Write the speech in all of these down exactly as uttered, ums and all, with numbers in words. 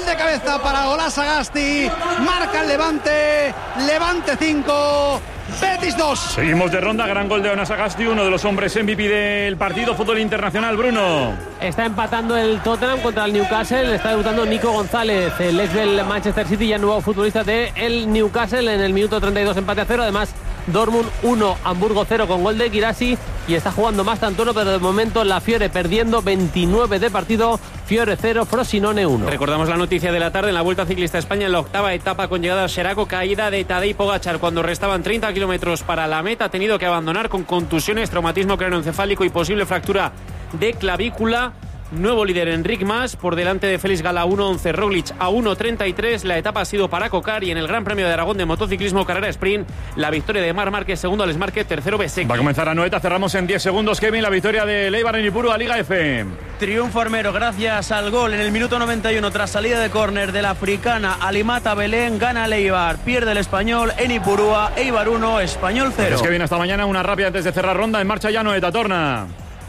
de cabeza para Ola Sagasti. Marca el Levante. Levante cinco. Betis dos. Seguimos de ronda, gran gol de Ola Sagasti, uno de los hombres M V P del partido. Fútbol internacional, Bruno. Está empatando el Tottenham contra el Newcastle. Está debutando Nico González, el ex del Manchester City, ya nuevo futbolista del Newcastle, en el minuto treinta y dos, empate a cero. Además, Dortmund uno, Hamburgo cero con gol de Guirassy. Y está jugando más Tantuono, pero de momento la Fiore perdiendo veintinueve de partido. Fiore cero, Frosinone uno. Recordamos la noticia de la tarde en la Vuelta Ciclista a España, en la octava etapa con llegada a Xeraco, caída de Tadej Pogačar cuando restaban treinta kilómetros para la meta. Ha tenido que abandonar con contusiones, traumatismo craneoencefálico y posible fractura de clavícula. Nuevo líder Enric Mas, por delante de Félix Gala uno once, Roglic a uno treinta y tres. La etapa ha sido para Cocar, y en el Gran Premio de Aragón de motociclismo carrera sprint, la victoria de Marc Márquez, segundo Alex Márquez, tercero Besek. Va a comenzar Anoeta, cerramos en diez segundos, Kevin, la victoria de Eibar en Ipurúa, Liga F. Triunfo armero gracias al gol en el minuto noventa y uno tras salida de córner de la africana Alimata Belén. Gana el Eibar, pierde el Español en Ipurúa. Eibar uno, Español cero. Es que viene hasta mañana, una rápida antes de cerrar ronda. En marcha ya Anoeta, Torna.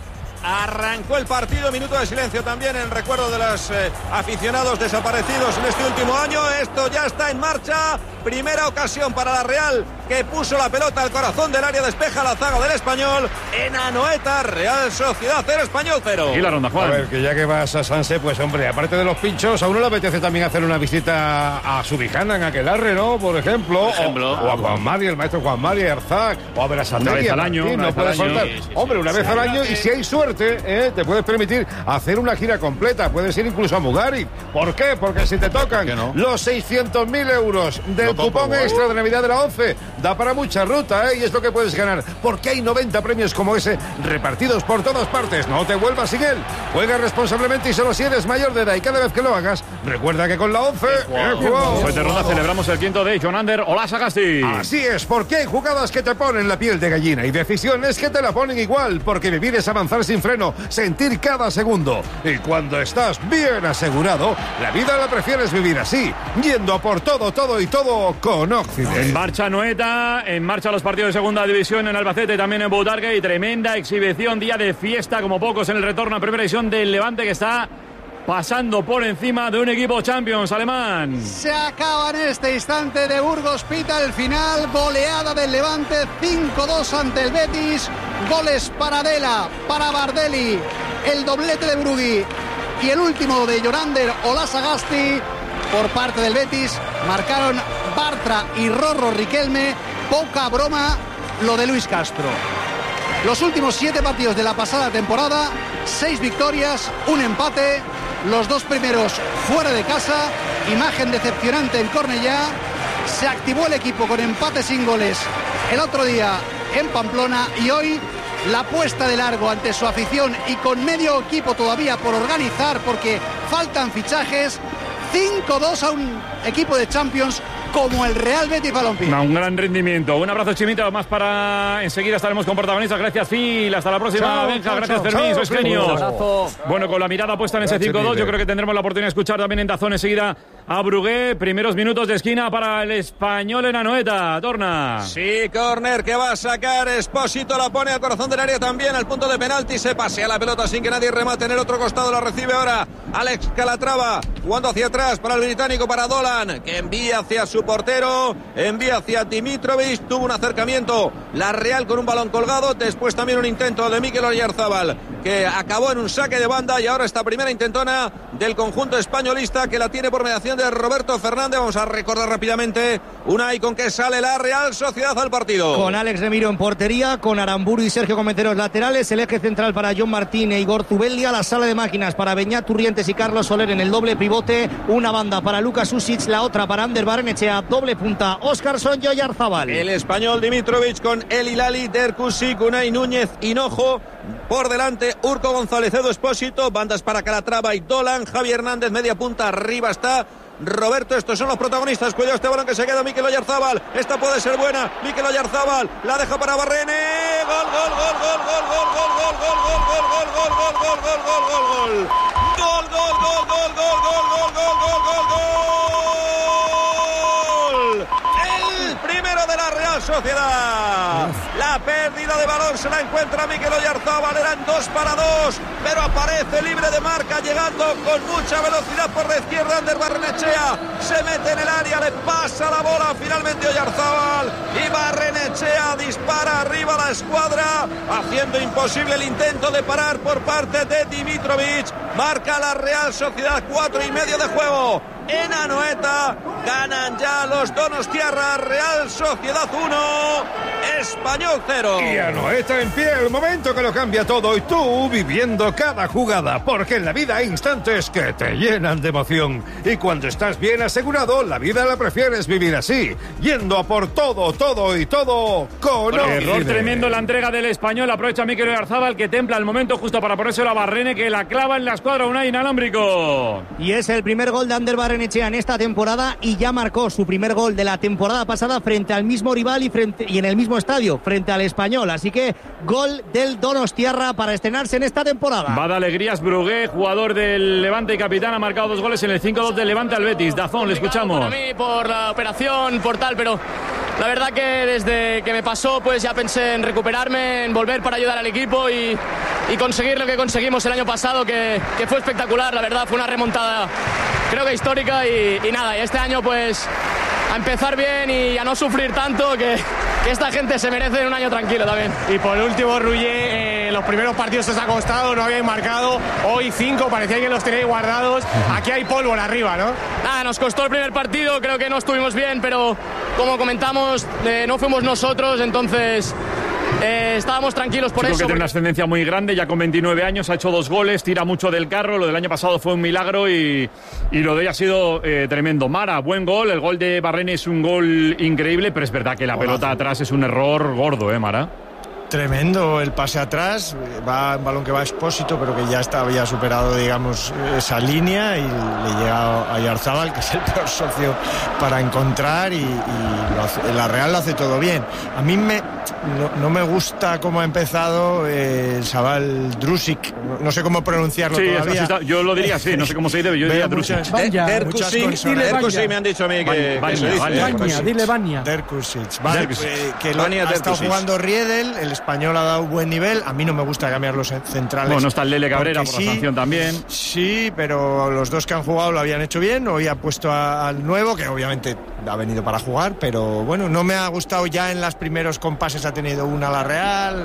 Arrancó el partido, minuto de silencio también en recuerdo de los eh, aficionados desaparecidos en este último año. Esto ya está en marcha. Primera ocasión para la Real, que puso la pelota al corazón del área, despeja la zaga del Español. En Anoeta, Real Sociedad cero, Español cero. Y la ronda, Juan. A ver, que ya que vas a Sanse, pues hombre, aparte de los pinchos, a uno le apetece también hacer una visita a Subijana en Aquelarre, ¿no? Por ejemplo. Por ejemplo. O, o a Juan Mari, el maestro Juan Mari Arzac. O a ver a Santander. Una vez al año. No puedes faltar. Sí, sí, sí, hombre, una vez al año, y si hay suerte, ¿eh? Te puedes permitir hacer una gira completa. Puedes ir incluso a Mugarit. ¿Por qué? Porque si te tocan no? los seiscientos mil euros del no cupón extra de Navidad de la once, da para mucha ruta, ¿eh? Y es lo que puedes ganar, porque hay noventa premios como ese repartidos por todas partes. No te vuelvas sin él. Juega responsablemente y solo si eres mayor de edad, y cada vez que lo hagas, recuerda que con la once he jugado. Después de ronda celebramos el quinto de John Ander Ola Sagasti. Así es, porque hay jugadas que te ponen la piel de gallina y decisiones que te la ponen igual, porque vivir es avanzar sin freno, sentir cada segundo. Y cuando estás bien asegurado, la vida la prefieres vivir así, yendo a por todo, todo y todo con Occident. En marcha Anoeta, en marcha los partidos de segunda división en Albacete, también en Butarque, y tremenda exhibición, día de fiesta como pocos en el retorno a primera división del Levante, que está pasando por encima de un equipo Champions alemán. Se acaba en este instante de Burgos, pita el final, goleada del Levante, cinco dos ante el Betis, goles para Dela, para Bardelli, el doblete de Brugui y el último de Jorander Ola Sagasti. Por parte del Betis marcaron Bartra y Rorro Riquelme. Poca broma lo de Luis Castro. Los últimos siete partidos de la pasada temporada, seis victorias, un empate, los dos primeros fuera de casa. Imagen decepcionante en Cornellá. Se activó el equipo con empate sin goles el otro día en Pamplona, y hoy la puesta de largo ante su afición y con medio equipo todavía por organizar, porque faltan fichajes. cinco dos a un equipo de Champions como el Real Betis Balompié. No, un gran rendimiento. Un abrazo, Chimita. Más para... Enseguida estaremos con protagonistas. Gracias, Phil. Hasta la próxima, chao, Benja. Chao, gracias, chao, Fermín. Sois genios. Bueno, con la mirada puesta en ese cinco dos, yo creo que tendremos la oportunidad de escuchar también en Dazón enseguida a Brugué. Primeros minutos de esquina para el Español en Anoeta. Torna. Sí, córner que va a sacar Espósito. La pone al corazón del área también, al punto de penalti. Se pasea la pelota sin que nadie remate. En el otro costado la recibe ahora Alex Calatrava, jugando hacia atrás para el británico, para Dolan, que envía hacia su portero, envía hacia Dimitrovic. Tuvo un acercamiento la Real con un balón colgado, después también un intento de Mikel Oyarzabal, que acabó en un saque de banda, y ahora esta primera intentona del conjunto españolista, que la tiene por mediación de Roberto Fernández. Vamos a recordar rápidamente una y con que sale la Real Sociedad al partido. Con Alex Remiro en portería, con Aramburu y Sergio Comenteros laterales, el eje central para John Martín e Igor Zubeldia, la sala de máquinas para Beñat Turrientes y Carlos Soler en el doble pivote, una banda para Lucas Usic, la otra para Ander Barrenechea, doble punta Óscarson y Oyarzabal. El español Dimitrovic con El Hilali, Derkusik, Unai Núñez, Hinojo. Por delante, Urco González, Edu Espósito, bandas para Calatrava y Dolan, Javi Hernández, media punta, arriba está Roberto. Estos son los protagonistas. Cuidado este balón que se queda Mikel Oyarzabal. Esta puede ser buena. Mikel Oyarzabal la deja para Barrene. Gol, gol, gol, gol, gol, gol, gol, gol, gol, gol, gol, gol, gol, gol, gol, gol, gol, gol, gol. Gol, gol, gol, gol, gol, gol, gol, gol, gol, gol, gol. El primero de la Real Real Sociedad. La pérdida de balón se la encuentra Mikel Oyarzabal, eran dos para dos, pero aparece libre de marca, llegando con mucha velocidad por la izquierda. Ander Barrenechea se mete en el área, le pasa la bola finalmente Oyarzabal y Barrenechea dispara arriba a la escuadra, haciendo imposible el intento de parar por parte de Dimitrovic. Marca la Real Sociedad, cuatro y medio de juego en Anoeta. Ganan ya los donostiarras. Real Sociedad uno, Español cero. Y Anoeta en pie, el momento que lo cambia todo, y tú viviendo cada jugada, porque en la vida hay instantes que te llenan de emoción, y cuando estás bien asegurado, la vida la prefieres vivir así, yendo a por todo, todo y todo con bueno, error Ocide. tremendo en la entrega del Español. Aprovecha Mikel Oyarzabal, que templa el momento justo para ponerse la Barrene, que la clava en la escuadra Unai inalámbrico. Y es el primer gol de Ander Barrenechea en esta temporada, y ya marcó su primer gol de la temporada pasada frente al mismo rival y, frente, y en el mismo estadio, frente al Español. Así que gol del donostiarra para estrenarse en esta temporada. Va de alegrías Brugué, jugador del Levante y capitán, ha marcado dos goles en el cinco dos del Levante al Betis. Dazón, le escuchamos. Para mí, por la operación, por tal, pero la verdad que desde que me pasó, pues ya pensé en recuperarme, en volver para ayudar al equipo y, y conseguir lo que conseguimos el año pasado, que, que fue espectacular. La verdad, fue una remontada, creo que histórica, y, y nada, y este año pues a empezar bien y a no sufrir tanto, que, que esta gente se merece un año tranquilo también. Y por último, Rullé, eh, los primeros partidos os ha costado, no habíais marcado, hoy cinco, parecía que los tenéis guardados, aquí hay pólvora arriba, ¿no? Nada, nos costó el primer partido, creo que no estuvimos bien, pero como comentamos, eh, no fuimos nosotros, entonces eh, estábamos tranquilos por Chico eso. que tiene porque... una ascendencia muy grande, ya con veintinueve años, ha hecho dos goles, tira mucho del carro, lo del año pasado fue un milagro y, y lo de hoy ha sido eh, tremendo. Mara, buen gol, el gol de Barrene es un gol increíble, pero es verdad que la Golazo. pelota atrás es un error gordo, ¿eh, Mara? Tremendo el pase atrás, va un balón que va a Expósito, pero que ya está, había superado, digamos, esa línea, y le llega a Oyarzabal, que es el peor socio para encontrar, y, y lo hace, la Real lo hace todo bien. A mí me no, no me gusta cómo ha empezado eh, Sabal Drusic, no, no sé cómo pronunciarlo sí, todavía. Está, yo lo diría así, no sé cómo se dice, yo diría Drusic. Derkusic me han dicho a mí que, Vanya, que se dice. Vanya, dile Vanya. Derkusic, vale, Derkusic. eh, que lo, Vanya ha estado Derkusic. jugando Riedel, el Español ha dado buen nivel. A mí no me gusta cambiar los centrales. Bueno, no está el Lele Cabrera por sí, la sanción también. Sí, pero los dos que han jugado lo habían hecho bien. Hoy ha puesto a, al nuevo, que obviamente ha venido para jugar, pero bueno, no me ha gustado. Ya en los primeros compases ha tenido una la Real.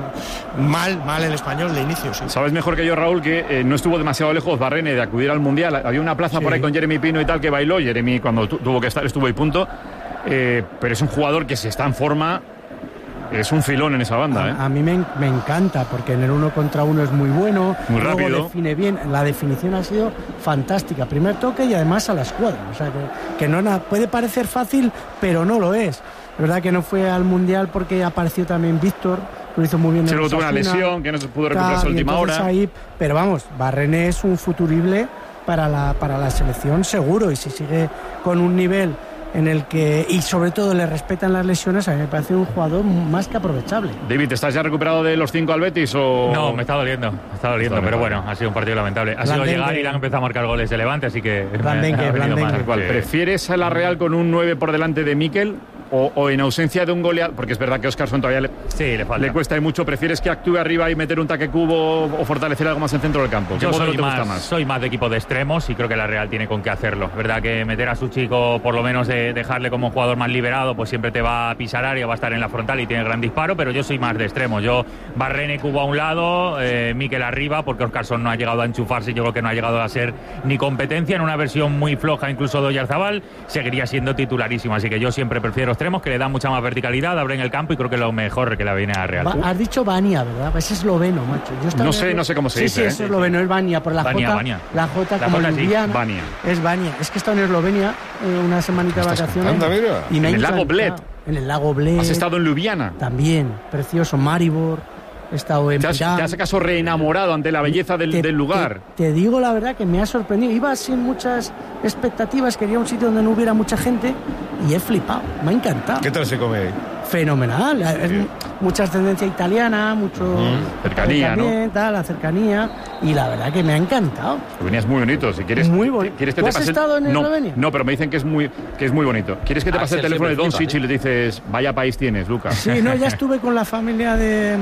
Mal, mal el Español de inicio, sí. Sabes mejor que yo, Raúl, que eh, no estuvo demasiado lejos Barrene de acudir al Mundial. Había una plaza sí. por ahí con Jeremy Pino y tal que bailó. Jeremy, cuando tu, tuvo que estar, estuvo y punto. Eh, pero es un jugador que si está en forma, es un filón en esa banda, ¿eh? A, a mí me, me encanta, porque en el uno contra uno es muy bueno, muy luego rápido, define bien, la definición ha sido fantástica, primer toque y además a la escuadra, o sea que, que no puede parecer fácil, pero no lo es. Es verdad que no fue al Mundial porque apareció también Víctor, lo hizo muy bien. Se en luego tuvo una lesión que no se pudo recuperar a última hora. Ahí, pero vamos, Barrene es un futurible para la, para la selección seguro, y si sigue con un nivel en el que, y sobre todo le respetan las lesiones, a mí me parece un jugador más que aprovechable. David, ¿estás ya recuperado de los cinco al Betis o...? No, me está doliendo, me está doliendo, está pero bueno, ha sido un partido lamentable. Ha sido llegar y le han empezado a marcar goles de Levante, así que... Blandengue, Blandengue. ¿Prefieres a la Real con un nueve por delante de Mikel o, o en ausencia de un goleador? Porque es verdad que Óscarson todavía le, sí, le, falta. le cuesta y mucho. ¿Prefieres que actúe arriba y meter un taque cubo o fortalecer algo más en centro del campo? Yo soy más, más? soy más de equipo de extremos y creo que la Real tiene con qué hacerlo. Es verdad que meter a su chico, por lo menos de dejarle como jugador más liberado, pues siempre te va a pisar área, va a estar en la frontal y tiene gran disparo, pero yo soy más de extremos. Yo, Barrene, Cubo a un lado, eh, Mikel arriba, porque Óscarson no ha llegado a enchufarse, yo creo que no ha llegado a ser ni competencia, en una versión muy floja incluso de Oyarzabal, seguiría siendo titularísimo, así que yo siempre prefiero extremos, que le dan mucha más verticalidad, abren el campo y creo que lo mejor que la viene a Real. Va, has dicho Vania, ¿verdad? Es esloveno, macho. Yo no sé, no sé cómo se sí, dice. Sí, sí, es esloveno, es Vania, por la Vania, J, Vania. la J la como J, Ljubljana, sí. Vania. Es Vania. Es que he estado en Eslovenia eh, una semanita de vacaciones. Anda, mira. Y me en el lago Bled. En el lago Bled. ¿Has estado en Ljubljana? También, precioso. Maribor. He estado en ¿Te has, ¿Te has acaso reenamorado ante la belleza del, te, del lugar? Te, te digo la verdad que me ha sorprendido. Iba sin muchas expectativas, quería un sitio donde no hubiera mucha gente y he flipado. Me ha encantado. ¿Qué tal se come ahí? fenomenal. Es mucha ascendencia italiana, mucho mm, cercanía, ¿no? Tal, la cercanía, y la verdad que me ha encantado. Venías muy bonito, si quieres. Muy bonito. ¿Quieres que ¿Tú te has pase estado en no, Eslovenia? No, pero me dicen que es muy que es muy bonito. ¿Quieres que te Ah, pase el teléfono de Doncic flipa, y le dices, vaya país tienes, Lucas? Sí, no, ya estuve con la familia de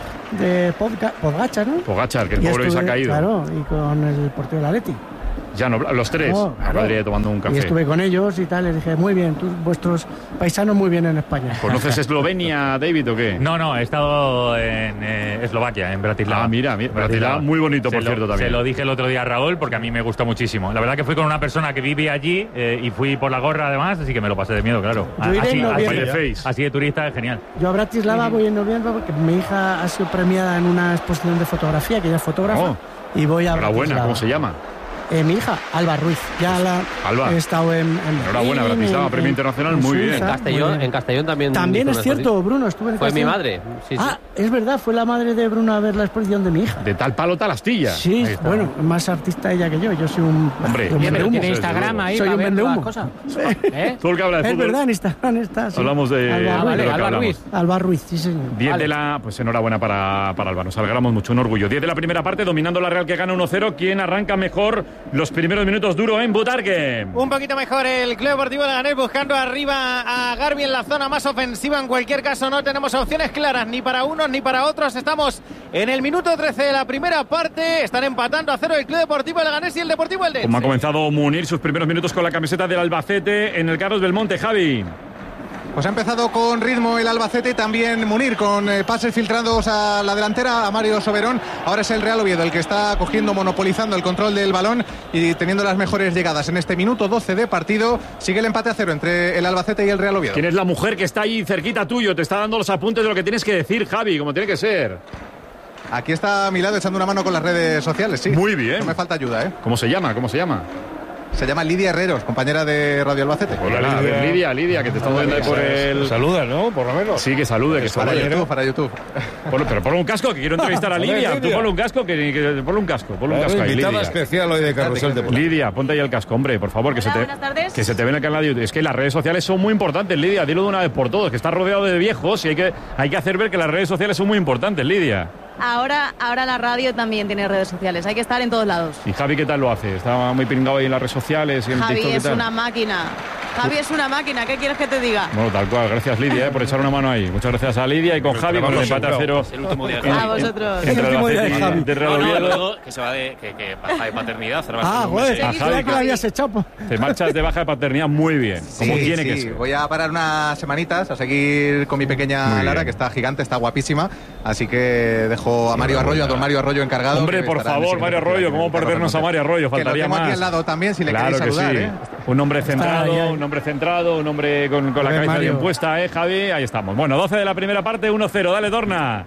de Podga, Podgacha, ¿no? Pogacar, que el Y pobre se ha estuve, caído. Claro, y con el portero del Atleti. Ya no, los tres. No, A Madrid tomando un café. Y estuve con ellos y tal, les dije, muy bien, tú, vuestros paisanos muy bien en España. ¿Conoces Eslovenia, David, o qué? No, no, he estado en eh, Eslovaquia, en Bratislava. Ah, mira, mira Bratislava, muy bonito, por se cierto, lo, también. Se lo dije el otro día a Raúl porque a mí me gustó muchísimo. La verdad que fui con una persona que vive allí eh, y fui por la gorra además, así que me lo pasé de miedo, claro. Yo iré así, en así, noviembre. así de turista es genial. Yo a Bratislava voy en noviembre porque mi hija ha sido premiada en una exposición de fotografía, que ella es fotógrafa, Oh. y voy a Enhorabuena, Bratislava. ¿cómo se llama? Eh, mi hija, Alba Ruiz. Ya la Alba. he estado en, en Enhorabuena, Berlín, Bratislava, en- premio en- internacional, en muy bien. Suiza, En muy Castellón, bien. en Castellón también. También hizo es una cierto, Bruno, estuve en Fue mi Castellón. madre. Sí, sí. Ah, es verdad, fue la madre de Bruno a ver la exposición de mi hija. De tal palo, tal astilla. Sí, Ahí está. bueno, más artista ella que yo. Yo soy un, Hombre, un bien, vendehumo. tiene Instagram ahí Soy para un ver vendehumo. las cosas. ¿Eh? Tú el que habla de Es fútbol. verdad, en Instagram está. Sí. Hablamos de, Alba de Ruiz. lo que Alba hablamos. Ruiz. Alba Ruiz, sí, señor. diez Vale. de la... Pues enhorabuena para, para Alba, nos alegramos mucho, un orgullo. diez de la primera parte, dominando la Real que gana uno cero. ¿Quién arranca mejor los primeros minutos duro en Butarque? Un poquito mejor el Club Deportivo Leganés buscando arriba a Garbi en la zona más ofensiva. En cualquier caso no tenemos opciones claras ni para unos ni para otros. Estamos en el minuto trece de la primera parte. Están empatando a cero el Club Deportivo Leganés y el Deportivo Eldense. Como ha comenzado Munir sus primeros minutos con la camiseta del Albacete en el Carlos Belmonte, Javi. Pues ha empezado con ritmo el Albacete, también Munir, con eh, pases filtrados a la delantera, a Mario Soberón. Ahora es el Real Oviedo el que está cogiendo, monopolizando el control del balón y teniendo las mejores llegadas. En este minuto doce de partido sigue el empate a cero entre el Albacete y el Real Oviedo. ¿Quién es la mujer que está ahí cerquita tuyo? Te está dando los apuntes de lo que tienes que decir, Javi, como tiene que ser. Aquí está a mi lado echando una mano con las redes sociales, sí. Muy bien. No me falta ayuda, ¿eh? ¿Cómo se llama? ¿Cómo se llama? Se llama Lidia Herreros, compañera de Radio Albacete. Hola, Lidia. A ver, Lidia, Lidia, que te estamos viendo ahí por el... Saluda, ¿no? Por lo menos. Sí, que salude, que Para salude. YouTube, para YouTube. Ponlo- pero ponle un casco, que quiero entrevistar a A ver, Lidia. Tú Lidia. ponle un casco, que, que ponle un casco, ponle un casco ahí, Invitada Lidia. especial hoy de Carrusel Deportivo. Lidia, ponte ahí el casco, hombre, por favor, que Hola, se te buenas tardes. que se te ve en el canal de YouTube. Es que las redes sociales son muy importantes, Lidia, dilo de una vez por todas, que estás rodeado de viejos y hay que hay que hacer ver que las redes sociales son muy importantes, Lidia. Ahora, ahora la radio también tiene redes sociales, hay que estar en todos lados. ¿Y Javi qué tal lo hace? Está muy pringado ahí en las redes sociales y en Javi TikTok y es tal. una máquina. Javi es una máquina, ¿qué quieres que te diga? Bueno, tal cual, gracias Lidia eh, por echar una mano ahí. Muchas gracias a Lidia y con Javi por el empate a cero. Es el último día de en- Javi. A vosotros. Entre El último día de Albacete y Javi. de Real No, no, Oviedo. luego que se va de que, que baja de paternidad. ahora va a Ah, ser un joder, mes, A eh. pensaba Javi. que lo habías echado. pues. Te marchas de baja de paternidad muy bien, como Sí, tiene sí, que ser. Voy a parar unas semanitas a seguir con mi pequeña Muy Lara, bien. que está gigante, está guapísima. Así que dejo a Mario Arroyo, a don Mario Arroyo encargado. Hombre, que por estará en el favor, siguiente Mario partido Arroyo, aquí ¿cómo en Carlos perdernos a Belmonte. Mario Arroyo? Que lo Faltaría tengo más. aquí al lado también, si le Claro queréis que saludar, sí. ¿eh? Un hombre centrado, ahí, ahí. un hombre centrado, un hombre con, con la Joder, cabeza Mario. bien puesta, ¿eh, Javi? Ahí estamos. Bueno, doce de la primera parte, uno cero. Dale, Dorna.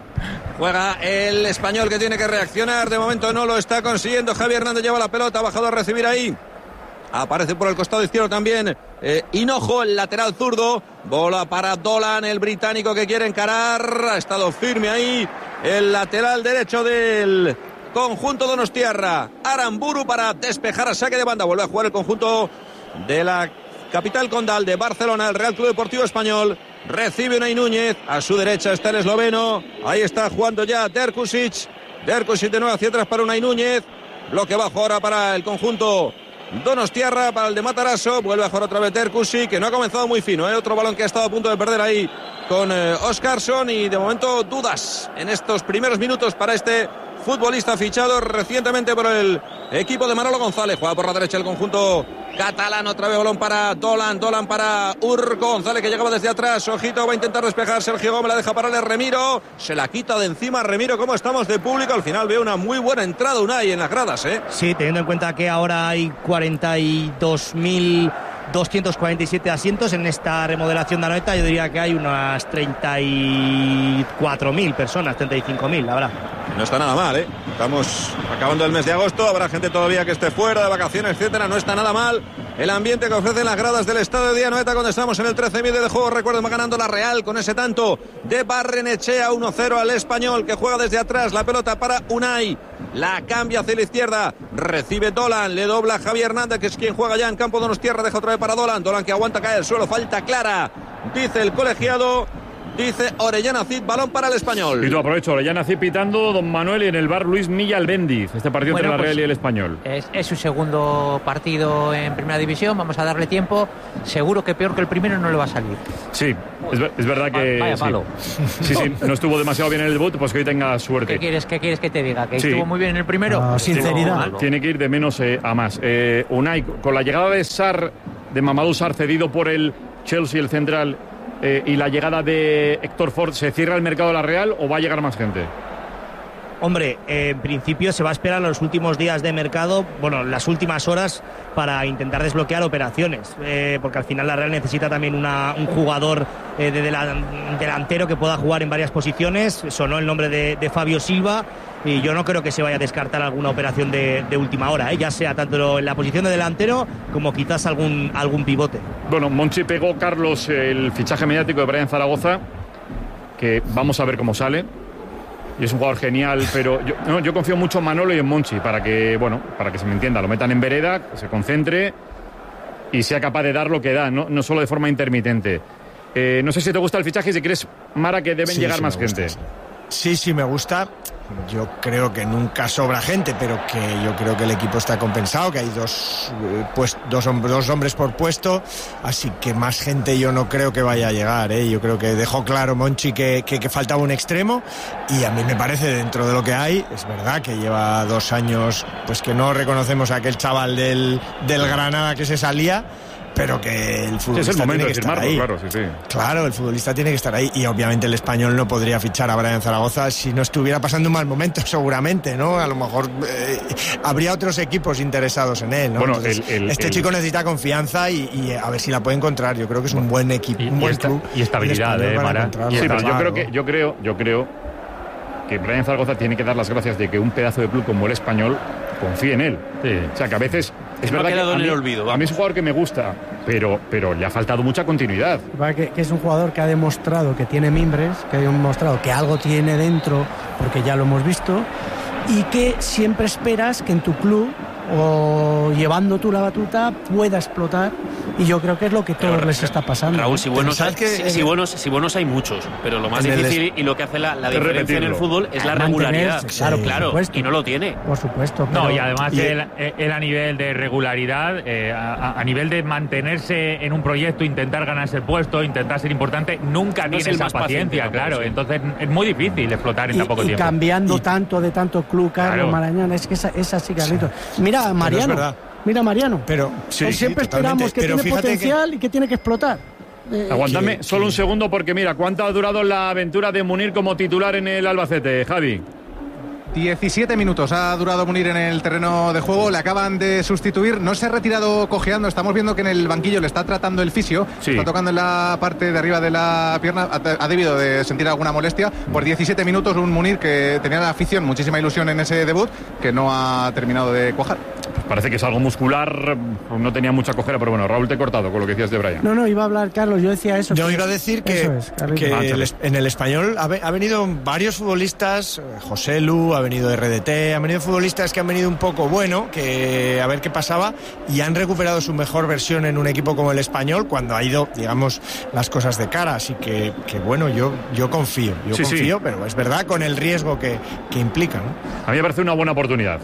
Juega el español que tiene que reaccionar. De momento no lo está consiguiendo. Javi Hernández lleva la pelota, ha bajado a recibir ahí. Aparece por el costado izquierdo también eh, Hinojo, el lateral zurdo. Bola para Dolan, el británico que quiere encarar. Ha estado firme ahí el lateral derecho del conjunto donostiarra. Aramburu para despejar a saque de banda. Vuelve a jugar el conjunto de la capital condal de Barcelona, el Real Club Deportivo Español. Recibe Unai Núñez, a su derecha está el esloveno. Ahí está jugando ya Derkusic. Derkusic de nuevo hacia atrás para Unai Núñez. Bloque bajo ahora para el conjunto donostiarra, para el de Matarazzo. Vuelve a jugar otra vez Derkusic, que no ha comenzado muy fino, ¿eh? Otro balón que ha estado a punto de perder ahí con eh, Oscarsson. Y de momento dudas en estos primeros minutos para este futbolista fichado recientemente por el equipo de Manolo González. Juega por la derecha el conjunto catalán. Otra vez balón para Dolan. Dolan para Urco González, que llegaba desde atrás. Ojito, va a intentar despejar Sergio Gómez. La deja pararle Remiro. Se la quita de encima Remiro. ¿Cómo estamos de público? Al final veo una muy buena entrada Unai en las gradas, ¿eh? Sí, teniendo en cuenta que ahora hay cuarenta y dos mil doscientos cuarenta y siete asientos en esta remodelación de Anoeta, yo diría que hay unas treinta y cuatro mil personas, treinta y cinco mil, la verdad. No está nada mal, ¿eh? Estamos acabando el mes de agosto, habrá gente todavía que esté fuera de vacaciones, etcétera. No está nada mal el ambiente que ofrecen las gradas del estadio de Anoeta cuando estamos en el trece medio de juego. Recuerden, va ganando la Real con ese tanto de Barrenechea, uno cero al español, que juega desde atrás. La pelota para Unai, la cambia hacia la izquierda, recibe Dolan, le dobla Javier Hernández, que es quien juega ya en campo donostiarra. Deja otra vez para Dolan, Dolan que aguanta, cae al suelo, falta clara dice el colegiado. Dice Orellana Cid, balón para el Español. Y tú aprovecho, Orellana Cid pitando, don Manuel, y en el bar Luis Milla Albéndiz. Este partido bueno, entre la pues, Real y el Español. Es, es su segundo partido en Primera División, vamos a darle tiempo. Seguro que peor que el primero no le va a salir. Sí, es, es verdad que... Vaya sí. palo. Sí, sí, no estuvo demasiado bien en el debut, pues que hoy tenga suerte. ¿Qué quieres, qué quieres que te diga? ¿Que sí. estuvo muy bien en el primero? No, sinceridad. Tiene que ir de menos eh, a más. Eh, Unai, con la llegada de Sarr, de Mamadou Sarr, cedido por el Chelsea, el central... Eh, y la llegada de Héctor Ford, ¿se cierra el mercado de la Real o va a llegar más gente? Hombre, eh, en principio se va a esperar los últimos días de mercado, bueno, las últimas horas para intentar desbloquear operaciones, eh, porque al final la Real necesita también una, un jugador eh, de delan, delantero que pueda jugar en varias posiciones. Sonó el nombre de, de Fabio Silva y yo no creo que se vaya a descartar alguna operación de, de última hora, eh, ya sea tanto en la posición de delantero como quizás algún, algún pivote. Bueno, Monchi pegó, Carlos, el fichaje mediático de Brian Zaragoza, que vamos a ver cómo sale. Y es un jugador genial, pero yo, no, yo confío mucho en Manolo y en Monchi para que, bueno, para que se me entienda, lo metan en vereda, se concentre y sea capaz de dar lo que da, no, no solo de forma intermitente. Eh, no sé si te gusta el fichaje y si crees, Mara, que deben sí, llegar sí más gusta, gente. Sí. sí, sí, me gusta. Yo creo que nunca sobra gente, pero que yo creo que el equipo está compensado, que hay dos, pues, dos, dos hombres por puesto, así que más gente yo no creo que vaya a llegar, ¿eh? Yo creo que dejó claro Monchi que, que, que faltaba un extremo y a mí me parece, dentro de lo que hay, es verdad que lleva dos años, pues que no reconocemos a aquel chaval del, del Granada que se salía, pero que el futbolista sí, es el momento tiene que de estar firmarlo, ahí. claro, sí, sí. Claro, el futbolista tiene que estar ahí y obviamente el Español no podría fichar a Brian Zaragoza si no estuviera pasando un mal momento, seguramente, ¿no? A lo mejor eh, habría otros equipos interesados en él, ¿no? Bueno, Entonces, el, el, este el... chico necesita confianza y, y a ver si la puede encontrar. Yo creo que es un buen equipo, un buen esta, club. Y estabilidad, eh, Mara. Sí, pero yo creo que yo creo, yo creo que Brian Zaragoza tiene que dar las gracias de que un pedazo de club como el Español confíe en él. Sí. O sea, que a veces es no verdad ha quedado que a en mí, el olvido, a mí es un jugador que me gusta, pero, pero le ha faltado mucha continuidad. Que, que es un jugador que ha demostrado que tiene mimbres, que ha demostrado que algo tiene dentro, porque ya lo hemos visto, y que siempre esperas que en tu club o llevando tú la batuta pueda explotar, y yo creo que es lo que todos les está pasando. Raúl, si buenos, hay, que, si, si, buenos, si buenos hay muchos, pero lo más en difícil el... y lo que hace la, la es diferencia repetirlo. en el fútbol es la regularidad. Claro, por claro, supuesto. y no lo tiene. Por supuesto. Pero... No, y además y... Él, él a nivel de regularidad, eh, a, a nivel de mantenerse en un proyecto, intentar ganarse el puesto, intentar ser importante, nunca no tiene esa paciencia, paciente, claro. Sí. Entonces es muy difícil explotar en y, tan poco y tiempo. Cambiando y... tanto de tanto club, Carlos claro. Marañón, es que esa, esa sí, Carlitos. Sí. Mira, Mariano. Mira, Mariano. Pero sí, siempre sí, esperamos que tiene potencial que... y que tiene que explotar. Eh, Aguántame que, solo que... un segundo porque mira, ¿cuánto ha durado la aventura de Munir como titular en el Albacete, Javi? diecisiete minutos ha durado Munir en el terreno de juego, le acaban de sustituir, no se ha retirado cojeando, estamos viendo que en el banquillo le está tratando el fisio, sí. está tocando en la parte de arriba de la pierna, ha debido de sentir alguna molestia. Por diecisiete minutos un Munir que tenía la afición, muchísima ilusión en ese debut, que no ha terminado de cuajar. Pues parece que es algo muscular, no tenía mucha cojera, pero bueno, Raúl, te he cortado con lo que decías de Brian. No, no, iba a hablar Carlos, yo decía eso. Yo que... iba a decir que, es, que el, en el Español ha, ha venido varios futbolistas, José Lu, ha venido R D T, han venido futbolistas que han venido un poco bueno, que a ver qué pasaba, y han recuperado su mejor versión en un equipo como el Español cuando ha ido, digamos, las cosas de cara. Así que, que bueno, yo, yo confío, yo sí, confío, sí. Pero es verdad con el riesgo que, que implica, ¿no? A mí me parece una buena oportunidad.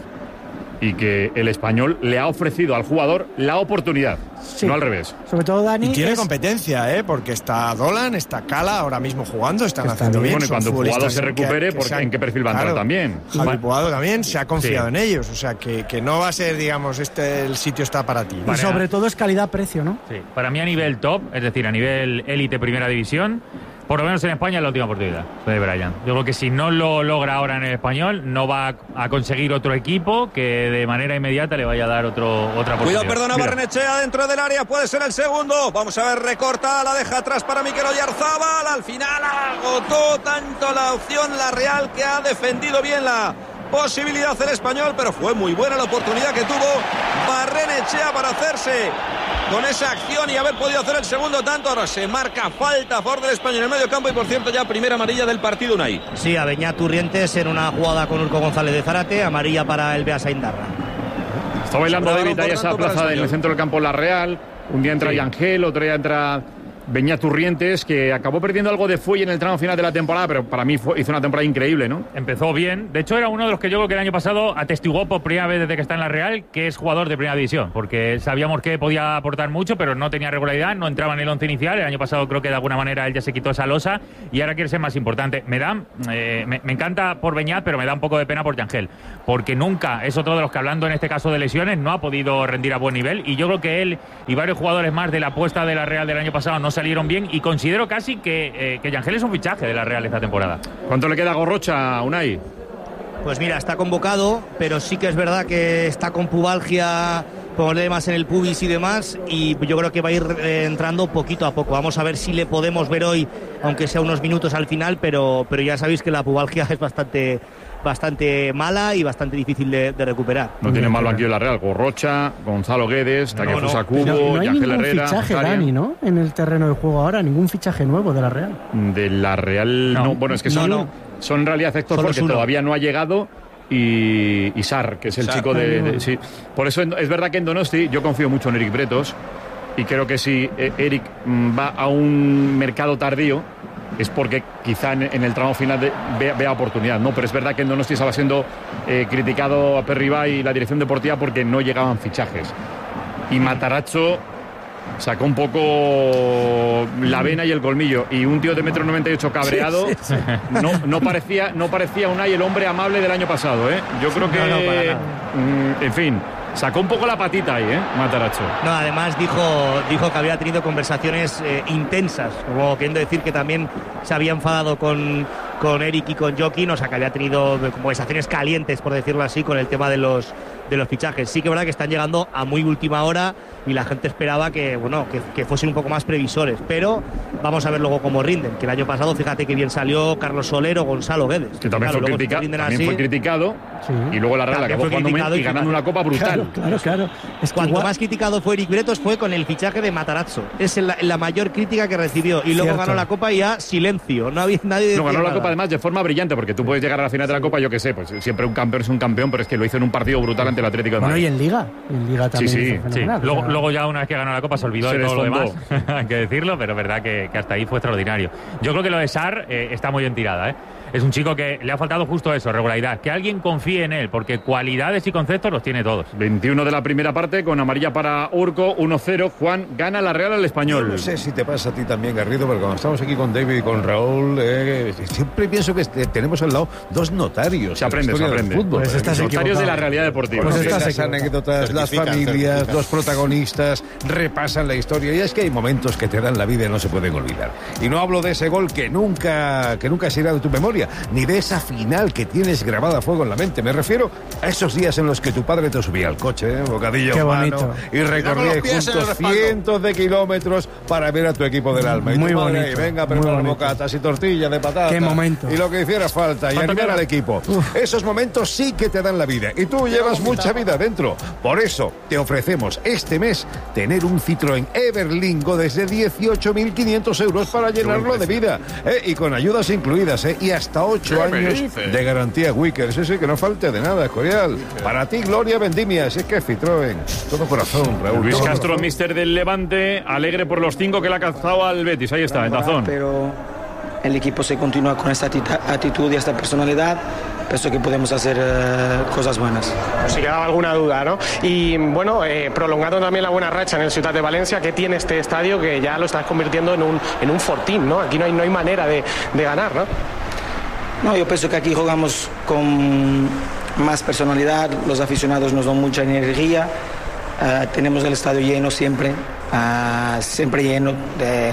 Y que el Español le ha ofrecido al jugador la oportunidad, sí. no al revés. Sobre todo Dani. Y tiene es... competencia, ¿eh? Porque está Dolan, está Cala ahora mismo jugando, están está haciendo bien. bien. Bueno, y cuando el jugador se recupere, que, que han, ¿en qué perfil va a entrar claro, también? Javi Puado también se ha confiado sí. en ellos, o sea que, que no va a ser, digamos, este el sitio está para ti. Y sobre todo es calidad-precio, ¿no? Sí. Para mí a nivel top, es decir, a nivel élite primera división, por lo menos en España es la última oportunidad de Brian. Yo creo que si no lo logra ahora en el Español, no va a conseguir otro equipo que de manera inmediata le vaya a dar otro, otra oportunidad. Cuidado, perdona, Barrenechea dentro del área, puede ser el segundo. Vamos a ver, recorta, la deja atrás para Mikel Oyarzabal. Al final agotó tanto la opción la Real que ha defendido bien la posibilidad el Español, pero fue muy buena la oportunidad que tuvo Barrenechea para hacerse con esa acción y haber podido hacer el segundo tanto. Ahora se marca falta a favor del Español en el medio campo y por cierto ya primera amarilla del partido, Unai. Sí, a Beñat Turrientes en una jugada con Urco González de Zárate, amarilla para el Beas Aíndarra. Está bailando David ahí esa plaza en el centro del campo La Real. Un día entra sí. Yangel, otro día entra Beñat Turrientes, que acabó perdiendo algo de fuelle en el tramo final de la temporada, pero para mí fue, hizo una temporada increíble, ¿no? Empezó bien. De hecho, era uno de los que yo creo que el año pasado atestiguó por primera vez desde que está en la Real que es jugador de primera división, porque sabíamos que podía aportar mucho, pero no tenía regularidad, no entraba en el once inicial. El año pasado creo que de alguna manera él ya se quitó esa losa y ahora quiere ser más importante. Me da, eh, me, me encanta por Beñat, pero me da un poco de pena por Yangel, porque nunca es otro de los que, hablando en este caso de lesiones, no ha podido rendir a buen nivel, y yo creo que él y varios jugadores más de la apuesta de la Real del año pasado no salieron bien, y considero casi que, eh, que Yangel es un fichaje de la Real esta temporada. ¿Cuánto le queda a Gorrocha, Unai? Pues mira, está convocado, pero sí que es verdad que está con pubalgia, problemas en el pubis y demás, y yo creo que va a ir eh, entrando poquito a poco. Vamos a ver si le podemos ver hoy, aunque sea unos minutos al final, pero, pero ya sabéis que la pubalgia es bastante... bastante mala y bastante difícil de, de recuperar. No tiene mal banquillo la Real. Gorrocha, Gonzalo Guedes, Takefusa Kubo, no, no hay Yangel ningún Herrera, fichaje, Zaria. Dani, ¿no? En el terreno de juego ahora, ningún fichaje nuevo de la Real. De la Real, no. no. Bueno, es que son, no, no. son en realidad Héctor, porque todavía no ha llegado, y, y Sar, que es el Sar. chico de, de... Sí. Por eso es verdad que en Donosti yo confío mucho en Eric Bretos, y creo que si Eric va a un mercado tardío es porque quizá en, en el tramo final de, vea, vea oportunidad, ¿no? Pero es verdad que en Donosti estaba siendo eh, criticado a Perribay y la dirección deportiva porque no llegaban fichajes. Y Matarazzo sacó un poco la vena y el colmillo, y un tío de metro noventa y ocho cabreado, sí, sí, sí. No, no parecía no parecía Unai el hombre amable del año pasado, ¿eh? Yo creo que, no, no, para nada. Mm, en fin, sacó un poco la patita ahí, ¿eh? Matarazzo. No, además dijo, dijo que había tenido conversaciones eh, intensas, como queriendo decir que también se había enfadado con, con Eric y con Joaquín, o sea, que había tenido conversaciones calientes, por decirlo así, con el tema de los de los fichajes. Sí que es verdad que están llegando a muy última hora y la gente esperaba que, bueno, que, que fuesen un poco más previsores, pero vamos a ver luego cómo rinden, que el año pasado fíjate que bien salió Carlos Soler o Gonzalo Guedes, que también, claro, fue, critica, también así, fue criticado, sí. Y luego la Real acabó jugando y ganando una copa brutal. Claro, claro, claro. Es Cuanto igual... más criticado fue Eric Bretos fue con el fichaje de Matarazzo, es la, la mayor crítica que recibió, y luego Cierto. ganó la copa y ya silencio, no había nadie. No, ganó nada. la copa además de forma brillante, porque tú puedes llegar a la final de la copa, yo que sé, pues siempre un campeón es un campeón, pero es que lo hizo en un partido brutal ante el Atlético de Madrid. Bueno, y en Liga, en Liga también. Sí, sí, sí. Luego, luego ya una vez que ganó la copa se olvidó se de todo lo demás, hay que decirlo, pero es verdad que, que hasta ahí fue extraordinario. Yo creo que lo de Sar eh, está muy bien tirada, ¿eh? Es un chico que le ha faltado justo eso, regularidad, que alguien confíe en él, porque cualidades y conceptos los tiene todos. veintiuno de la primera parte, con amarilla para Urco, uno cero. Juan, gana la Real al Español. Yo no sé si te pasa a ti también, Garrido, pero cuando estamos aquí con David y con Raúl, eh, siempre pienso que tenemos al lado dos notarios. Se aprende, se aprende. Fútbol, pues estás notarios de la realidad deportiva. Pues ¿no? Las anécdotas, las familias, los protagonistas repasan la historia, y es que hay momentos que te dan la vida y no se pueden olvidar. Y no hablo de ese gol que nunca, que nunca se irá de tu memoria, ni de esa final que tienes grabada a fuego en la mente. Me refiero a esos días en los que tu padre te subía al coche, ¿eh? bocadillo en mano, y recorríais juntos cientos de kilómetros para ver a tu equipo del alma. Y muy tu madre, bonito. Ahí, venga, pero bocatas y tortillas de patata. Qué momento. Y lo que hiciera falta, y animar al equipo. Uf. Esos momentos sí que te dan la vida. Y tú llevas mucha vida dentro. Por eso te ofrecemos este mes tener un Citroën Everlingo desde dieciocho mil quinientos euros para llenarlo de vida. ¿eh? Y con ayudas incluidas, ¿eh? Y hasta ocho años de garantía Wickers. Sí, sí, que no falte de nada, Escorial. Para ti, Gloria Vendimia. Si es que es Citroën. Todo corazón, Raúl. Luis todo Castro, corazón. mister del Levante, alegre por los cinco que le ha cazado al Betis. Ahí está, en Dazón. Pero el equipo se continúa con esta actitud y esta personalidad. Pienso que podemos hacer uh, cosas buenas. Pues si quedaba alguna duda, ¿no? Y bueno, eh, prolongando también la buena racha en el Ciutat de Valencia, que tiene este estadio que ya lo estás convirtiendo en un, en un fortín, ¿no? Aquí no hay, no hay manera de, de ganar, ¿no? No, yo pienso que aquí jugamos con más personalidad, los aficionados nos dan mucha energía, uh, tenemos el estadio lleno siempre, uh, siempre lleno de,